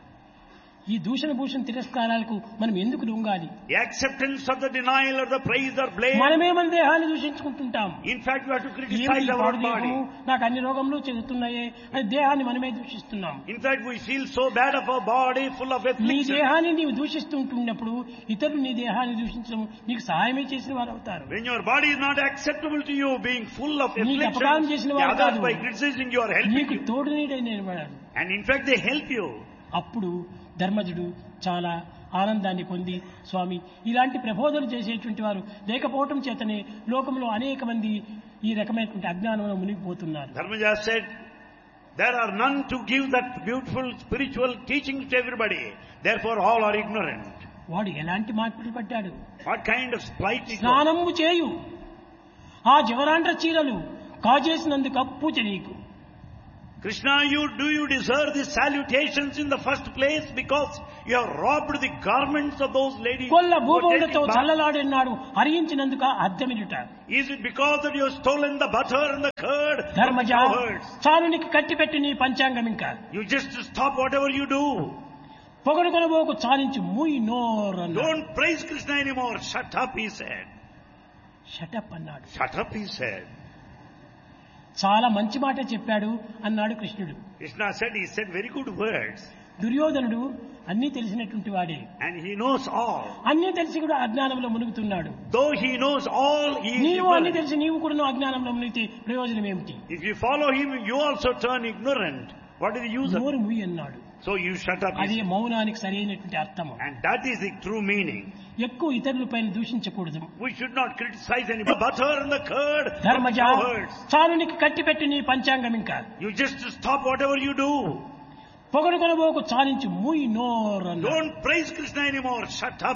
Speaker 1: ఈ దూషణ భూషణ తిరస్కారాలకు మనం ఎందుకు లొంగాలి?
Speaker 2: The acceptance of the denial or the praise or blame.
Speaker 1: మనమే మన దేహాన్ని దూషించుకుంటుంటాం.
Speaker 2: In fact, we have to
Speaker 1: ఏమిటి
Speaker 2: criticize
Speaker 1: ఈ
Speaker 2: our
Speaker 1: పాడు
Speaker 2: body.
Speaker 1: దేహము, నాకు అన్ని రోగములు చెందుతున్నాయే అని దేహాన్ని మనమే దూషిస్తున్నాం.
Speaker 2: In fact, we feel so bad of our body, full of
Speaker 1: నీ
Speaker 2: affliction.
Speaker 1: దేహాన్ని నీవు దూషిస్తుంటున్నప్పుడు ఇతరులు నీ దేహాన్ని దూషించడం నీకు సహాయమే చేసిన వారు అవుతారు.
Speaker 2: When your body is not acceptable to you, being full of
Speaker 1: నీకు
Speaker 2: affliction,
Speaker 1: అపకారం చేసిన
Speaker 2: the
Speaker 1: వారు
Speaker 2: others
Speaker 1: కాదు,
Speaker 2: by criticizing you are helping
Speaker 1: నీకు
Speaker 2: you.
Speaker 1: తోడు నీడైన వాడు.
Speaker 2: And in fact, they help you.
Speaker 1: అప్పుడు ధర్మజుడు చాలా ఆనందాన్ని పొంది, స్వామి ఇలాంటి ప్రబోధనలు చేసేటువంటి వారు లేకపోవటం చేతనే లోకంలో అనేక మంది ఈ రకమైనటువంటి అజ్ఞానంలో మునిగిపోతున్నారు.
Speaker 2: Dharmaja said, there are none to give that beautiful spiritual teaching to everybody. Therefore all are ignorant.
Speaker 1: వాడు ఎలాంటి మార్పులు పడ్డాడు?
Speaker 2: What kind of spite it was?
Speaker 1: స్నానము చేయు, ఆ జవరాండ్ర చీరలు కాజేసినందుకు పూజ నీకు.
Speaker 2: Krishna, you do you deserve these salutations in the first place because you have robbed the garments of those ladies?
Speaker 1: Kolla
Speaker 2: who are
Speaker 1: భూభౌలతో
Speaker 2: taking bath?
Speaker 1: చల్లలాడినాడు హరించినందుకు అర్థమిడుట.
Speaker 2: Is it because that you have stolen the butter and the curd from the
Speaker 1: Dharmaja
Speaker 2: cowards?
Speaker 1: చాలునికి కట్టిపెట్టి నీ పంచాంగం ఇంకా
Speaker 2: You just stop whatever you do.
Speaker 1: పొగడు కొనబోకు చాలించు మూయి నోరు అన్నాడు.
Speaker 2: Don't praise Krishna anymore. Shut up, he said.
Speaker 1: Shut up అన్నాడు.
Speaker 2: Shut up, he said.
Speaker 1: చాలా మంచి మాట చెప్పాడు అన్నాడు కృష్ణుడు.
Speaker 2: Krishna said, he said very good words.
Speaker 1: దుర్యోధనుడు అన్నీ తెలిసినటువంటి వాడే,
Speaker 2: And he knows all.
Speaker 1: అన్నీ తెలిసి కూడా అజ్ఞానంలో మునుగుతున్నాడు.
Speaker 2: Though he knows all, he is
Speaker 1: నీవు అన్ని
Speaker 2: ignorant.
Speaker 1: తెలిసి నీవు కూడా అజ్ఞానంలో మునిగితే ప్రయోజనం ఏమిటి?
Speaker 2: If you follow him, you also turn ignorant. What is the use of
Speaker 1: నోరు
Speaker 2: it?
Speaker 1: ముయ్యి అన్నాడు.
Speaker 2: So you shut up.
Speaker 1: అది మౌనానికి సరైనటువంటి అర్థము.
Speaker 2: And that is the true meaning.
Speaker 1: ఎక్కువ ఇతరుల పైన దూషించకూడదు.
Speaker 2: We should not criticize any butter and the curd from the
Speaker 1: Dharmaja
Speaker 2: cowards.
Speaker 1: చాలునికి కట్టిపెట్టి నీ పంచాంగం ఇంకా
Speaker 2: You just stop whatever you do.
Speaker 1: పొగడు కొనబోకు చాలించు మూయి నోరు అన్నాడు.
Speaker 2: Don't praise Krishna anymore. Shut up.